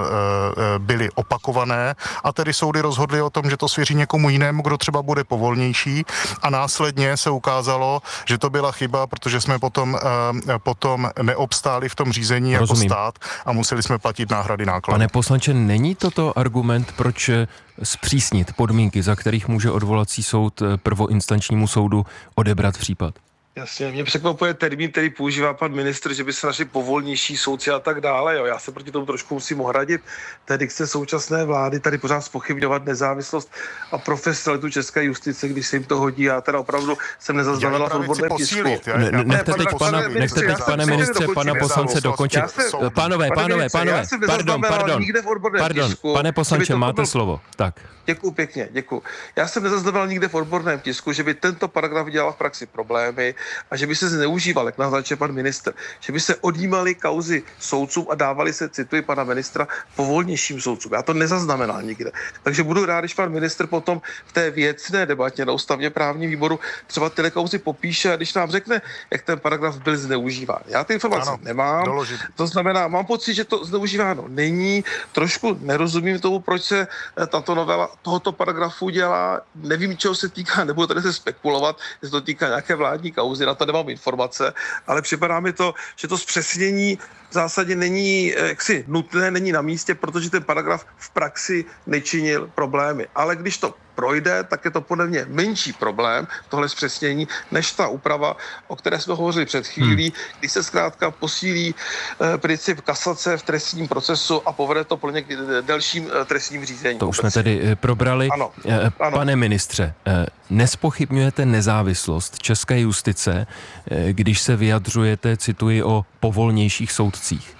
byly opakované a tedy soudy rozhodly o tom, že to svěří někomu jinému, kdo třeba bude povolnější a následně se ukázalo, že to byla chyba, protože jsme potom, potom neobstáli v tom řízení jako Rozumím. stát a museli jsme platit náhrady nákladů. Pane poslanče, není toto argument, proč zpřísnit podmínky, za kterých může odvolací soud prvoinstančnímu soudu odebrat případ? Jasně, mě překvapuje termín, který používá pan ministr, že by se našli povolnější soudci a tak dále. Jo. Já se proti tomu trošku musím ohradit. Té dikce současné vlády tady pořád zpochybňovat nezávislost a profesionalitu české justice, když se jim to hodí. Já teda opravdu jsem nezaznamenala v odborném tisku. Ne, nechte teď, pana, nechte teď pane ministře, pana poslance dokončit. Pánové, pánové, pánové, pardon, pardon, pardon, pane poslanče, máte slovo. Tak. Děkuju pěkně, děkuju. Já jsem nezaznamenal nikde v odborném tisku, že by tento paragraf dělal v praxi problémy a že by se zneužíval, jak naznačuje pan ministr, že by se odjímaly kauzy soudcům a dávali se, cituji pana ministra, povolnějším soudcům. Já to nezaznamenal nikde. Takže budu rád, když pan ministr potom v té věcné debatě na ústavně právním výboru třeba tyhle kauzy popíše a když nám řekne, jak ten paragraf byl zneužíván. Já ty informace ano, nemám. Doložit. To znamená, mám pocit, že to zneužíváno není. Trošku nerozumím tomu, proč se tato novela tohoto paragrafu dělá. Nevím, čeho se týká, nebudu tady se spekulovat, že to týká nějaké vládní kauzy, na to nemám informace, ale připadá mi to, že to zpřesnění v zásadě není jaksi nutné, není na místě, protože ten paragraf v praxi nečinil problémy. Ale když to projde, tak je to podle mě menší problém, tohle zpřesnění, než ta úprava, o které jsme hovořili před chvílí, hmm. kdy se zkrátka posílí eh, princip kasace v trestním procesu a povede to pro ně k delším eh, trestním řízení. To už jsme tedy eh, probrali. Ano. Eh, ano. Pane ministře, eh, nespochybňujete nezávislost české justice, eh, když se vyjadřujete, cituji, o povolnějších soudcích?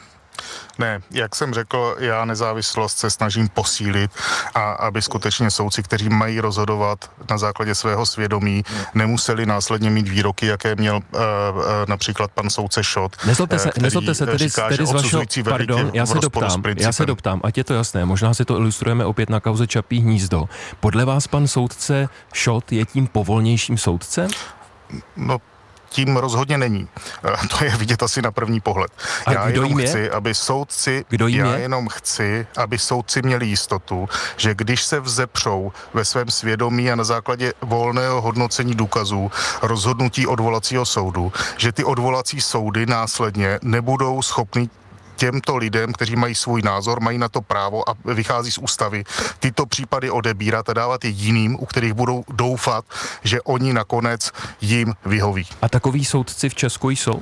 Ne, jak jsem řekl, já nezávislost se snažím posílit a aby skutečně soudci, kteří mají rozhodovat na základě svého svědomí, nemuseli následně mít výroky, jaké měl uh, uh, například pan soudce Šot. Nezlobte se, nezlobte se tedy, říká, tedy z vašeho, pardon, já se doptám, já se doptám, ať je to jasné, možná si to ilustrujeme opět na kauze Čapí hnízdo. Podle vás pan soudce Šot je tím povolnějším soudcem? No, tím rozhodně není. To je vidět asi na první pohled. A já kdo jenom jim je? chci, aby soudci, Kdo jim já je? jenom chci, aby soudci měli jistotu, že když se vzepřou ve svém svědomí a na základě volného hodnocení důkazů rozhodnutí odvolacího soudu, že ty odvolací soudy následně nebudou schopny těmto lidem, kteří mají svůj názor, mají na to právo a vychází z ústavy, tyto případy odebírat a dávat je jiným, u kterých budou doufat, že oni nakonec jim vyhoví. A takoví soudci v Česku jsou?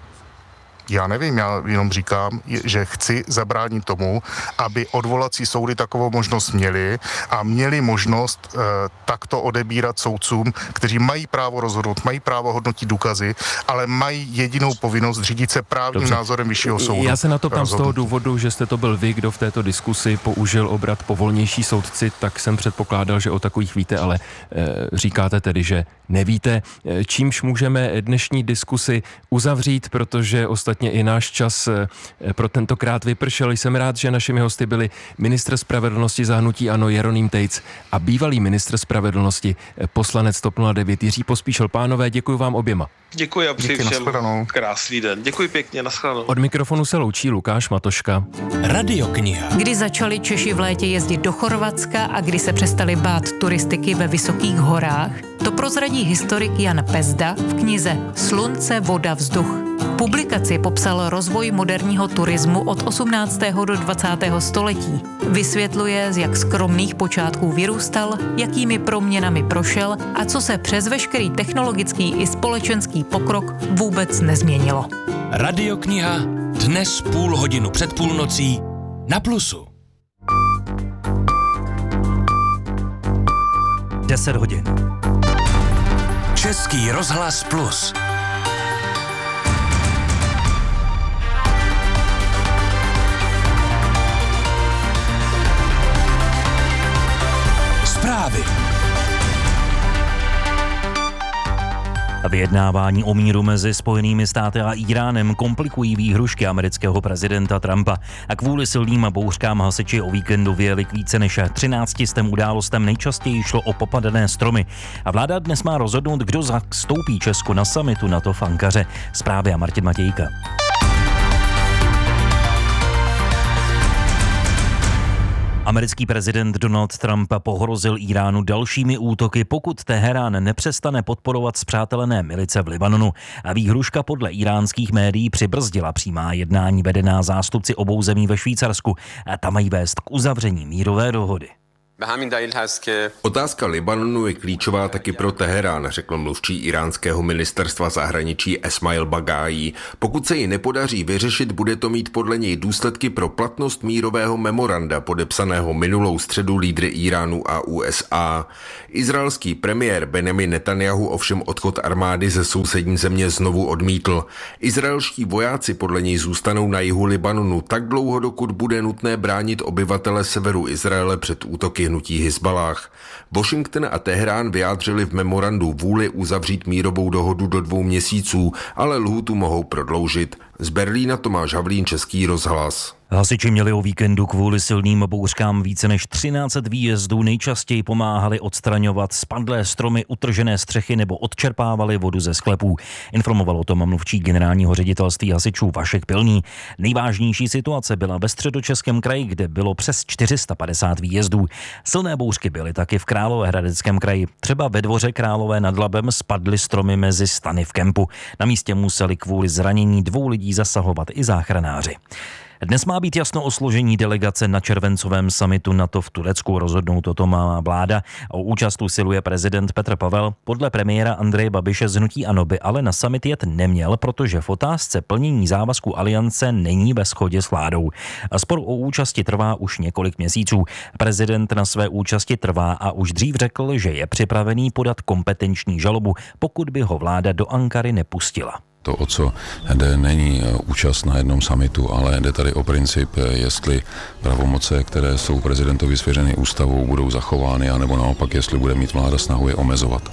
Já nevím, já jenom říkám, že chci zabránit tomu, aby odvolací soudy takovou možnost měli a měli možnost eh, takto odebírat soudcům, kteří mají právo rozhodnout, mají právo hodnotit důkazy, ale mají jedinou povinnost řídit se právním Dobře. názorem vyššího soudu. Já se na to ptám rozhodnutí. z toho důvodu, že jste to byl vy, kdo v této diskusi použil obrat povolnější soudci, tak jsem předpokládal, že o takových víte, ale e, říkáte tedy, že nevíte, e, čímž můžeme dnešní diskusi uzavřít, protože ostatně i náš čas e, pro tentokrát vypršel. Jsem rád, že našimi hosty byli ministr spravedlnosti za hnutí ANO Jeroným Tejc a bývalý ministr spravedlnosti e, poslanec TOP nula devět Jiří Pospíšil. Pánové, děkuji vám oběma. Děkuji a přeji všem krásný den. Děkuji pěkně, nashledanou. Od mikrofonu se loučí Lukáš Matoška. Radiokniha. Kdy začali Češi v létě jezdit do Chorvatska a kdy se přestali bát turistiky ve vysokých horách, to prozradí historik Jan Pezda v knize Slunce, voda, vzduch. V publikaci popsal rozvoj moderního turismu od osmnáctého do dvacátého století. Vysvětluje, z jak skromných počátků vyrůstal, jakými proměnami prošel a co se přes veškerý technologický i společenský pokrok vůbec nezměnilo. Radiokniha dnes půl hodinu před půlnocí na Plusu. deset hodin. Český rozhlas Plus. zprávy. Vyjednávání o míru mezi Spojenými státy a Íránem komplikují výhrušky amerického prezidenta Trumpa. A kvůli silným bouřkám hasiči o víkendu vyjeli k více než třinácti stem událostem, nejčastěji šlo o popadané stromy. A vláda dnes má rozhodnout, kdo zastoupí Česko na summitu NATO v Ankaře. Zprávy a Martin Matějka. Americký prezident Donald Trump pohrozil Íránu dalšími útoky, pokud Teherán nepřestane podporovat spřátelené milice v Libanonu. A výhruška podle íránských médií přibrzdila přímá jednání vedená zástupci obou zemí ve Švýcarsku. A ta mají vést k uzavření mírové dohody. Otázka Libanonu je klíčová taky pro Teherán, řekl mluvčí iránského ministerstva zahraničí Esmail Bagájí. Pokud se ji nepodaří vyřešit, bude to mít podle něj důsledky pro platnost mírového memoranda podepsaného minulou středu lídry Íránu a U S A. Izraelský premiér Benjamin Netanjahu ovšem odchod armády ze sousední země znovu odmítl. Izraelští vojáci podle něj zůstanou na jihu Libanonu tak dlouho, dokud bude nutné bránit obyvatele severu Izraele před útoky hnutí Hizbalách. Washington a Teherán vyjádřili v memorandu vůli uzavřít mírovou dohodu do dvou měsíců, ale lhůtu mohou prodloužit. Z Berlína Tomáš Havlín, Český rozhlas. Hasiči měli o víkendu kvůli silným bouřkám více než třináct set výjezdů, nejčastěji pomáhali odstraňovat spadlé stromy, utržené střechy nebo odčerpávali vodu ze sklepů. Informoval o tom mluvčí generálního ředitelství hasičů Vašek Pilný. Nejvážnější situace byla ve Středočeském kraji, kde bylo přes čtyři sta padesát výjezdů. Silné bouřky byly taky v Královéhradeckém kraji. Třeba ve Dvoře Králové nad Labem spadly stromy mezi stany v kempu. Na místě museli kvůli zranění dvou lidí zasahovat i záchranáři. Dnes má být jasno o složení delegace na červencovém summitu NATO v Turecku. Rozhodnout o tom má vláda. O účast usiluje prezident Petr Pavel. Podle premiéra Andreje Babiše z hnutí ANO by ale na summit jet neměl, protože v otázce plnění závazku aliance není ve shodě s vládou. Spor o účasti trvá už několik měsíců. Prezident na své účasti trvá a už dřív řekl, že je připravený podat kompetenční žalobu, pokud by ho vláda do Ankary nepustila. To, o co jde, není účast na jednom summitu, ale jde tady o princip, jestli pravomoce, které jsou prezidentovi svěřeny ústavou, budou zachovány, anebo naopak, jestli bude mít vláda snahu je omezovat.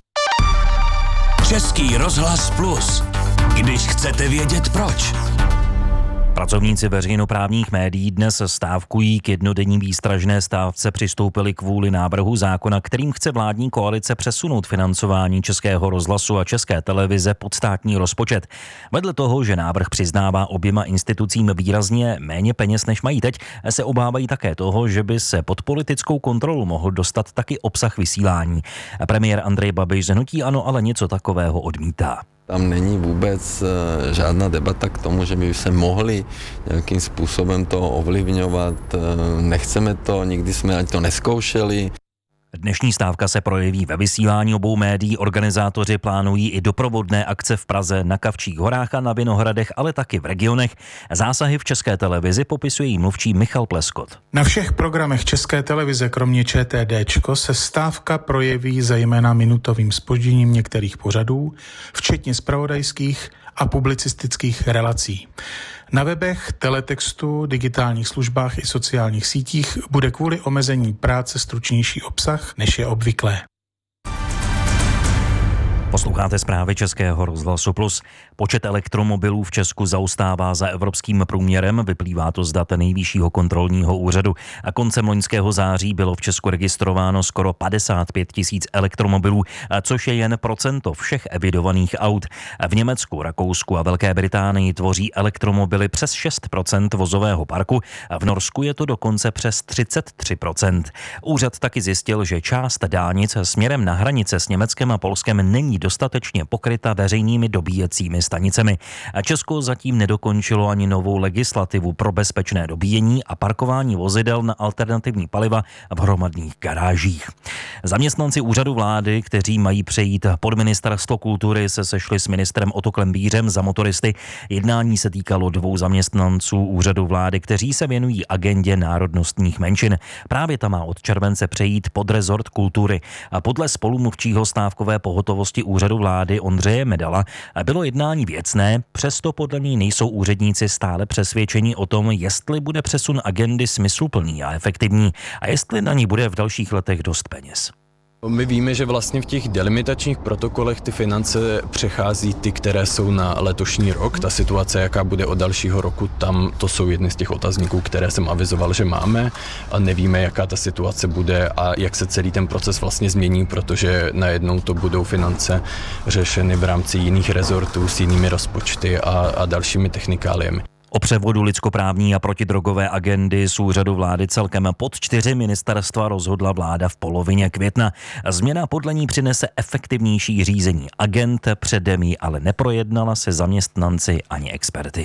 Český rozhlas Plus. Když chcete vědět proč. Pracovníci veřejnoprávních médií dnes stávkují. K jednodenní výstražné stávce přistoupili kvůli návrhu zákona, kterým chce vládní koalice přesunout financování Českého rozhlasu a České televize pod státní rozpočet. Vedle toho, že návrh přiznává oběma institucím výrazně méně peněz, než mají teď, se obávají také toho, že by se pod politickou kontrolu mohl dostat taky obsah vysílání. Premiér Andrej Babiš z hnutí ANO ale něco takového odmítá. Tam není vůbec žádná debata k tomu, že by se mohli nějakým způsobem to ovlivňovat. Nechceme to, nikdy jsme ani to neskoušeli. Dnešní stávka se projeví ve vysílání obou médií. Organizátoři plánují i doprovodné akce v Praze, na Kavčích horách a na Vinohradech, ale taky v regionech. Zásahy v České televizi popisuje jí mluvčí Michal Pleskot. Na všech programech České televize, kromě ČTDčko, se stávka projeví zejména minutovým zpožděním některých pořadů, včetně zpravodajských a publicistických relací. Na webech, teletextu, digitálních službách i sociálních sítích bude kvůli omezení práce stručnější obsah, než je obvyklé. Posloucháte zprávy Českého rozhlasu Plus. Počet elektromobilů v Česku zaostává za evropským průměrem, vyplývá to z dat Nejvyššího kontrolního úřadu. A koncem loňského září bylo v Česku registrováno skoro padesát pět tisíc elektromobilů, což je jen procento všech evidovaných aut. V Německu, Rakousku a Velké Británii tvoří elektromobily přes šest procent vozového parku a v Norsku je to dokonce přes třicet tři procent. Úřad taky zjistil, že část dálnic směrem na hranice s Německem a Polskem není dostatečně pokryta veřejnými dobíjecími stanicemi. A Česko zatím nedokončilo ani novou legislativu pro bezpečné dobíjení a parkování vozidel na alternativní paliva v hromadných garážích. Zaměstnanci úřadu vlády, kteří mají přejít pod ministerstvo kultury, se sešli s ministrem Otto Klembířem za motoristy. Jednání se týkalo dvou zaměstnanců úřadu vlády, kteří se věnují agendě národnostních menšin. Právě ta má od července přejít pod rezort kultury. A podle spolumluvčího stávkové pohotovosti úřadu vlády Ondřeje Medala bylo jednání věcné, přesto podle ní nejsou úředníci stále přesvědčeni o tom, jestli bude přesun agendy smysluplný a efektivní a jestli na ní bude v dalších letech dost peněz. My víme, že vlastně v těch delimitačních protokolech ty finance přechází ty, které jsou na letošní rok. Ta situace, jaká bude od dalšího roku, tam to jsou jedny z těch otazníků, které jsem avizoval, že máme a nevíme, jaká ta situace bude a jak se celý ten proces vlastně změní, protože najednou to budou finance řešeny v rámci jiných rezortů s jinými rozpočty a, a dalšími technikáliemi. O převodu lidskoprávní a protidrogové agendy z úřadu vlády celkem pod čtyři ministerstva rozhodla vláda v polovině května. Změna podle ní přinese efektivnější řízení agend, předem ji ale neprojednala se zaměstnanci ani experty.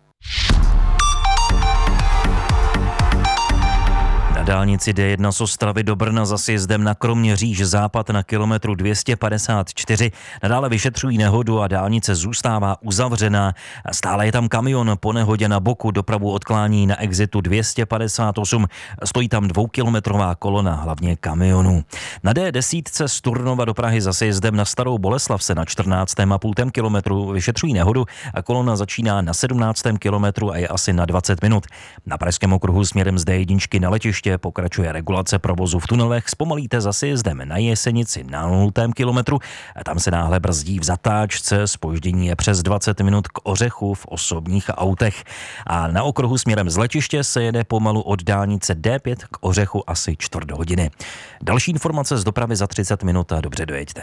Na dálnici D jedna z Ostravy do Brna za sjezdem na Kroměříž západ na kilometru dvě stě padesát čtyři nadále vyšetřují nehodu a dálnice zůstává uzavřená. Stále je tam kamion po nehodě na boku, dopravu odklání na exitu dvě stě padesát osm. Stojí tam dvoukilometrová kolona, hlavně kamionů. Na D deset z Turnova do Prahy za sjezdem na Starou Boleslav se na čtrnáctém a půl kilometru vyšetřují nehodu a kolona začíná na sedmnáctém kilometru a je asi na dvacet minut. Na pražském okruhu směrem z D jedna na letiště pokračuje regulace provozu v tunelech, zpomalíte za sjezdem na Jesenici na nultém kilometru, tam se náhle brzdí v zatáčce, zpoždění je přes dvacet minut k Ořechu v osobních autech. A na okruhu směrem z letiště se jede pomalu od dálnice D pět k Ořechu asi čtvrt hodiny. Další informace z dopravy za třicet minut a dobře dojeďte.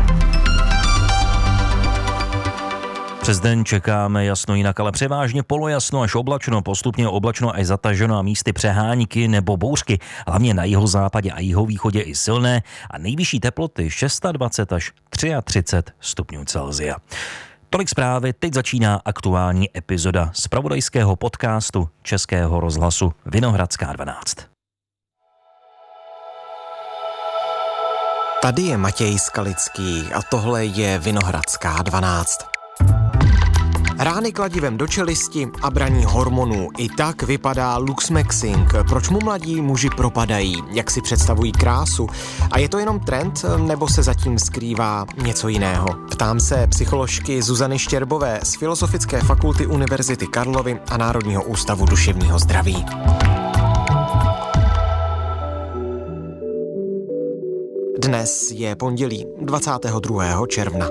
Přes den čekáme jasno jinak, ale převážně polojasno až oblačno, postupně oblačno až zataženo a místy přehánky nebo bouřky, hlavně na jihozápadě a jihovýchodě i silné a nejvyšší teploty dvacet šest až třicet tři stupňů Celsia. Tolik zprávy, teď začíná aktuální epizoda zpravodajského podcastu Českého rozhlasu Vinohradská dvanáct. Tady je Matěj Skalický a tohle je Vinohradská dvanáct. Rány kladivem do čelisti a braní hormonů. I tak vypadá luxmexing. Proč mu mladí muži propadají? Jak si představují krásu? A je to jenom trend, nebo se zatím skrývá něco jiného? Ptám se psycholožky Zuzany Štěrbové z Filozofické fakulty Univerzity Karlovy a Národního ústavu duševního zdraví. Dnes je pondělí dvacátého druhého června.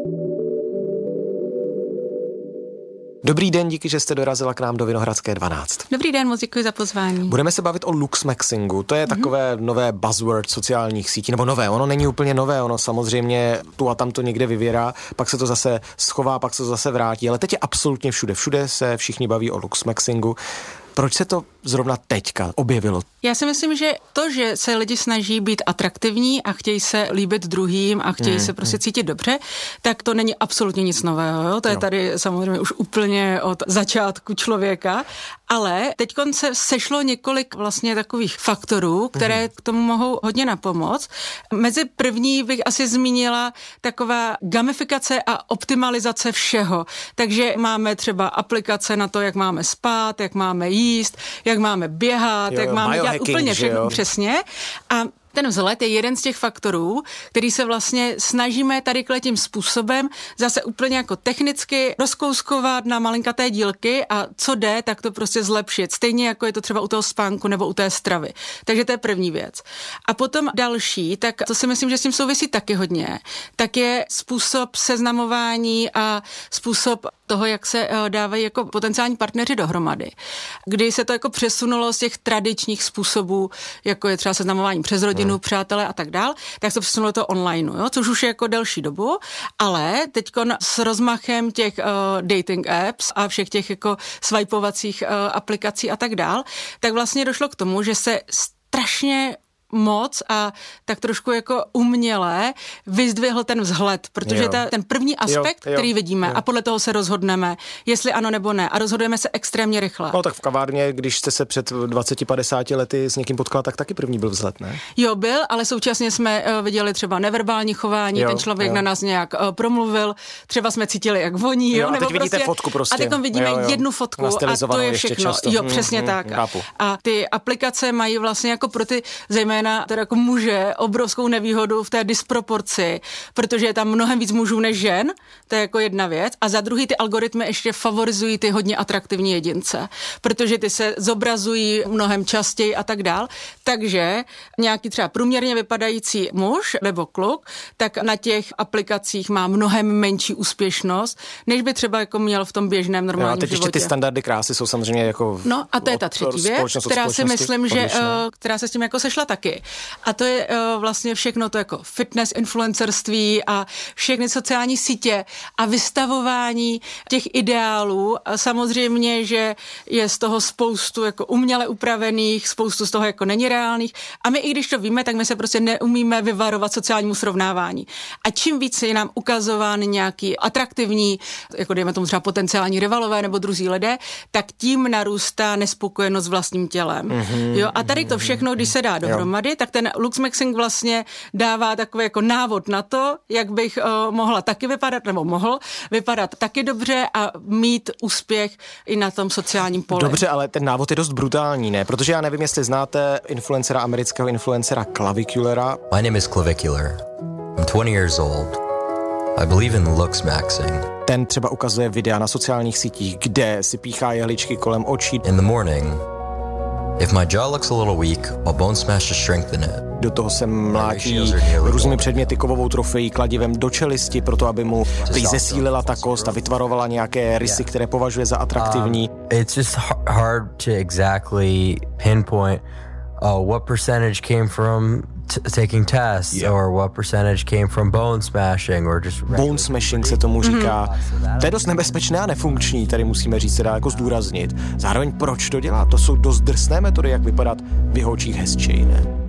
Dobrý den, díky, že jste dorazila k nám do Vinohradské dvanáct. Dobrý den, moc děkuji za pozvání. Budeme se bavit o luxmexingu. To je mm-hmm. takové nové buzzword sociálních sítí, nebo nové, ono není úplně nové, ono samozřejmě tu a tam to někde vyvěrá, pak se to zase schová, pak se to zase vrátí, ale teď je absolutně všude. Všude se všichni baví o luxmexingu. Proč se to zrovna teďka objevilo? Já si myslím, že to, že se lidi snaží být atraktivní a chtějí se líbit druhým a chtějí mm, se prostě mm. cítit dobře, tak to není absolutně nic nového. Jo? To je no. tady samozřejmě už úplně od začátku člověka, ale teďkon se sešlo několik vlastně takových faktorů, které mm. k tomu mohou hodně napomoct. Mezi první bych asi zmínila taková gamifikace a optimalizace všeho. Takže máme třeba aplikace na to, jak máme spát, jak máme jíst, jak máme běhat, jo, jak máme dělat úplně všechno přesně. A ten vzhled je jeden z těch faktorů, který se vlastně snažíme tady tím způsobem zase úplně jako technicky rozkouskovat na malinkaté dílky a co jde, tak to prostě zlepšit. Stejně jako je to třeba u toho spánku nebo u té stravy. Takže to je první věc. A potom další, tak to si myslím, že s tím souvisí taky hodně, tak je způsob seznamování a způsob toho, jak se dávají jako potenciální partneři dohromady. Kdy se to jako přesunulo z těch tradičních způsobů, jako je třeba seznamování přes rodinu, hmm. přátelé a tak dál, tak se to přesunulo to online, jo, což už je jako delší dobu, ale teďkon s rozmachem těch uh, dating apps a všech těch jako swipovacích uh, aplikací a tak dál, tak vlastně došlo k tomu, že se strašně moc a tak trošku jako uměle vyzdvihl ten vzhled, protože ta, ten první aspekt, jo, jo, který vidíme jo. a podle toho se rozhodneme, jestli ano nebo ne a rozhodujeme se extrémně rychle. No tak v kavárně, když jste se před dvaceti padesáti lety s někým potkal, tak taky první byl vzhled, ne? Jo, byl, ale současně jsme uh, viděli třeba neverbální chování, jo, ten člověk jo. na nás nějak uh, promluvil, třeba jsme cítili, jak voní, jo, jo nebo a teď vidíte fotku prostě. A teď vidíme jo, jo. jednu fotku a to je všechno. Jo, přesně hmm, tak. Hmm, a ty aplikace mají vlastně jako pro ty zejména zejména teda jako muže obrovskou nevýhodu v té disproporci, protože je tam mnohem víc mužů než žen, to je jako jedna věc. A za druhý ty algoritmy ještě favorizují ty hodně atraktivní jedince, protože ty se zobrazují mnohem častěji a tak dál. Takže nějaký třeba průměrně vypadající muž nebo kluk, tak na těch aplikacích má mnohem menší úspěšnost, než by třeba jako měl v tom běžném normálním životě. A teď životě. ještě ty standardy krásy jsou samozřejmě jako... No a to je ta třetí věc, která si myslím, že uh, která se s tím jako sešla taky. A to je uh, vlastně všechno to jako fitness, influencerství a všechny sociální sítě a vystavování těch ideálů. A samozřejmě, že je z toho spoustu jako uměle upravených, spoustu z toho jako není reálných. A my i když to víme, tak my se prostě neumíme vyvarovat sociálnímu srovnávání. A čím víc je nám ukazován nějaký atraktivní, jako dejme tomu třeba potenciální rivalové nebo druzí lidé, tak tím narůstá nespokojenost s vlastním tělem. Mm-hmm. Jo, a tady to všechno, když se dá dohromady, tak ten luxmaxing vlastně dává takový jako návod na to, jak bych uh, mohla taky vypadat, nebo mohl vypadat taky dobře a mít úspěch i na tom sociálním poli. Dobře, ale ten návod je dost brutální, ne? Protože já nevím, jestli znáte influencera, amerického influencera Claviculera. My name is Clavicular. I'm twenty years old. I believe in luxmaxing. Ten třeba ukazuje videa na sociálních sítích, kde si píchá jehličky kolem očí. In the morning, if my jaw looks a little weak, I'll bone smash to strengthen it. Do toho se mlátí různými předměty kovovou trofejí kladivem do čelisti, proto aby mu prý zesílila ta kost a vytvarovala nějaké rysy, které považuje za atraktivní. Um, it's just hard to exactly pinpoint uh, what percentage came from T- taking tests, yeah. or what percentage came from bone smashing, or just bone smashing se tomu říká. Mm-hmm. To je dost nebezpečné a nefunkční, tady musíme říct, se dá jako zdůraznit. Zároveň proč to dělá? To jsou dost drsné metody, jak vypadat v jeho očích hezčej, ne?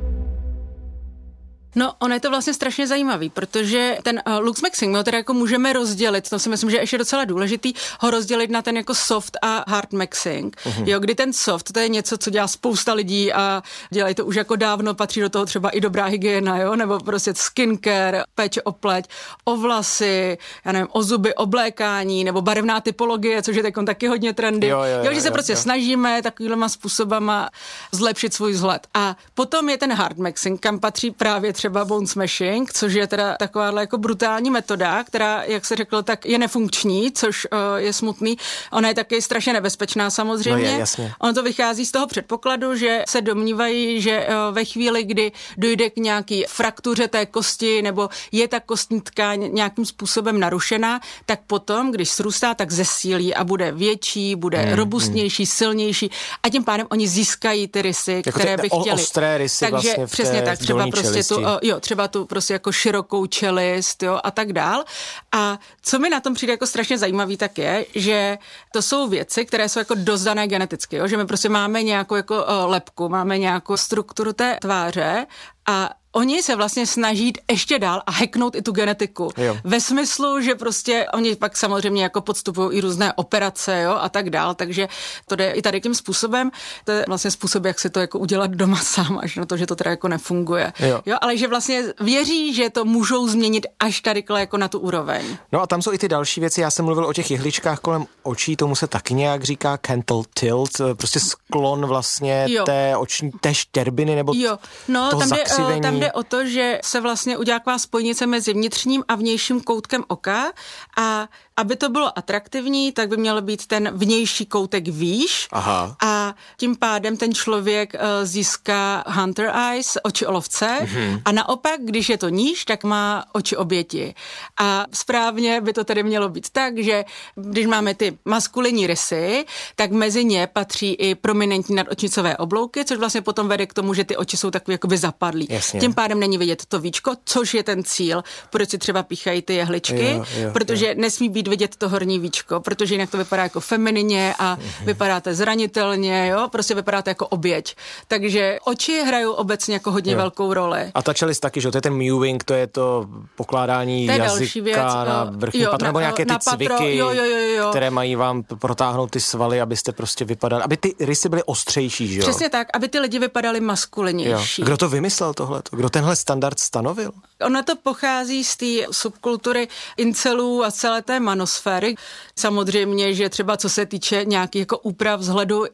No, ono je to vlastně strašně zajímavý, protože ten uh, luxmaxing, my ho teda jako můžeme rozdělit, to si myslím, že je ještě docela důležitý, ho rozdělit na ten jako soft a hard maxing. Uh-huh. Jo, kdy ten soft, to je něco, co dělá spousta lidí a dělají to už jako dávno, patří do toho třeba i dobrá hygiena, jo, nebo prostě skincare, péče o pleť, o vlasy, já nevím, o zuby, oblékání, nebo barevná typologie, což je teď taky hodně trendy. Jo, jo, jo, jo, že se jo, prostě jo. snažíme takovýhlema způsobama zlepšit svůj vzhled. A potom je ten hard maxing, kam patří právě třeba bone smashing, což je teda takováhle jako brutální metoda, která, jak se řeklo, tak je nefunkční, což uh, je smutný. Ona je taky strašně nebezpečná samozřejmě. No je, jasně. Ono to vychází z toho předpokladu, že se domnívají, že uh, ve chvíli, kdy dojde k nějaký fraktuře té kosti nebo je ta kostní tkáň nějakým způsobem narušená, tak potom, když srůstá, tak zesílí a bude větší, bude hmm, robustnější, hmm. silnější a tím pádem oni získají ty rysy, jako které by chtěli. Ostré rysy. Takže vlastně v přesně tak, třeba prostě čelisti. tu, jo, třeba tu prostě jako širokou čelist, jo, a tak dál. A co mi na tom přijde jako strašně zajímavý, tak je, že to jsou věci, které jsou jako dozdané geneticky, jo, že my prostě máme nějakou jako uh, lebku, máme nějakou strukturu té tváře a oni se vlastně snaží jít ještě dál a hacknout i tu genetiku. Jo. Ve smyslu, že prostě oni pak samozřejmě jako podstupují i různé operace, jo, a tak dál, takže to jde i tady tím způsobem. To je vlastně způsob, jak si to jako udělat doma sám, až na to, že to teda jako nefunguje. Jo. Jo, ale že vlastně věří, že to můžou změnit až tady jako na tu úroveň. No a tam jsou i ty další věci. Já jsem mluvil o těch jehličkách kolem očí, tomu se taky nějak říká canthal tilt, prostě sklon vlastně jo. té oční, té štěrbiny nebo jo. No, toho tam zakřivení. Jde, tam jde o to, že se vlastně udělá taková spojnice mezi vnitřním a vnějším koutkem oka a aby to bylo atraktivní, tak by měl být ten vnější koutek výš. Aha. A tím pádem ten člověk uh, získá hunter eyes, oči olovce, mm-hmm. a naopak, když je to níž, tak má oči oběti. A správně by to tedy mělo být tak, že když máme ty maskulinní rysy, tak mezi ně patří i prominentní nadočnicové oblouky, což vlastně potom vede k tomu, že ty oči jsou takový jakoby zapadlý. Jasně. Tím pádem není vidět to víčko, což je ten cíl, proč si třeba píchají ty jehličky, jo, jo, protože jo. nesmí být vidět to horní víčko, protože jinak to vypadá jako feminině a mm-hmm. vypadáte zranitelně, jo, prostě vypadáte jako oběť. Takže oči hrajou obecně jako hodně jo. velkou roli. A ta čelist taky, že to je ten mewing, to je to pokládání to je jazyka na vrchní patro, nebo nějaké ty patro, cviky, jo, jo, jo, jo. které mají vám protáhnout ty svaly, abyste prostě vypadali, aby ty rysy byly ostřejší, že jo? Přesně tak, aby ty lidi vypadali maskulinnější. Jo. Kdo to vymyslel tohleto? Kdo tenhle standard stanovil? Ono to pochází z té subkultury incelů a celé té manosféry. Samozřejmě, že třeba co se týče nějakých jako úprav vzhledu i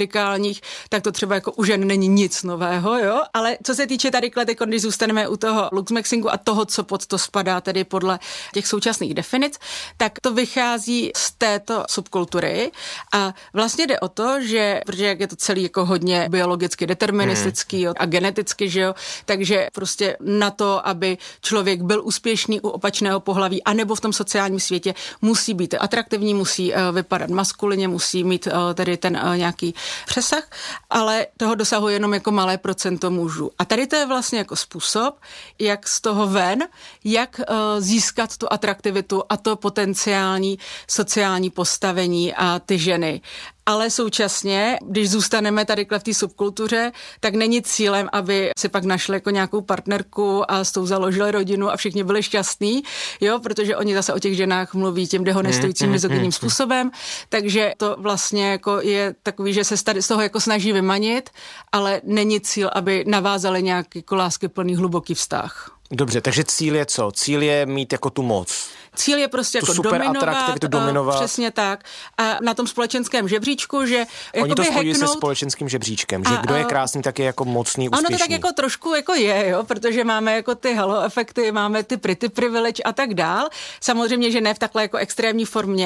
radikálních, tak to třeba jako u žen není nic nového, jo, ale co se týče tady klety, když zůstaneme u toho luxmaxingu a toho, co pod to spadá tedy podle těch současných definic, tak to vychází z této subkultury a vlastně jde o to, že, protože jak je to celý jako hodně biologicky deterministický hmm. a geneticky, že jo, takže prostě na to, aby člověk byl úspěšný u opačného pohlaví, anebo v tom sociálním světě, musí být atraktivní, musí uh, vypadat maskulině, musí mít uh, tedy ten uh, nějaký přesah, ale toho dosahuje jenom jako malé procento mužů. A tady to je vlastně jako způsob, jak z toho ven, jak uh, získat tu atraktivitu a to potenciální sociální postavení a ty ženy. Ale současně, když zůstaneme tady v té subkultuře, tak není cílem, aby si pak našli jako nějakou partnerku a s tou založili rodinu a všichni byli šťastní, jo, protože oni zase o těch ženách mluví tím dehonestujícím mizogyním způsobem, takže to vlastně jako je takový, že se tady z toho jako snaží vymanit, ale není cíl, aby navázali nějaký jako láskyplný hluboký vztah. Dobře, takže cíl je co? Cíl je mít jako tu moc. Cíl je prostě tu jako super dominovat, dominovat. Přesně tak. A na tom společenském žebříčku, že oni to spojují hacknout, se společenským žebříčkem, že a, kdo je krásný, tak je jako mocný, úspěšný. Ono to tak jako trošku jako je, jo, protože máme jako ty halo efekty, máme ty pretty privilege a tak dál. Samozřejmě, že ne v takhle jako extrémní formě,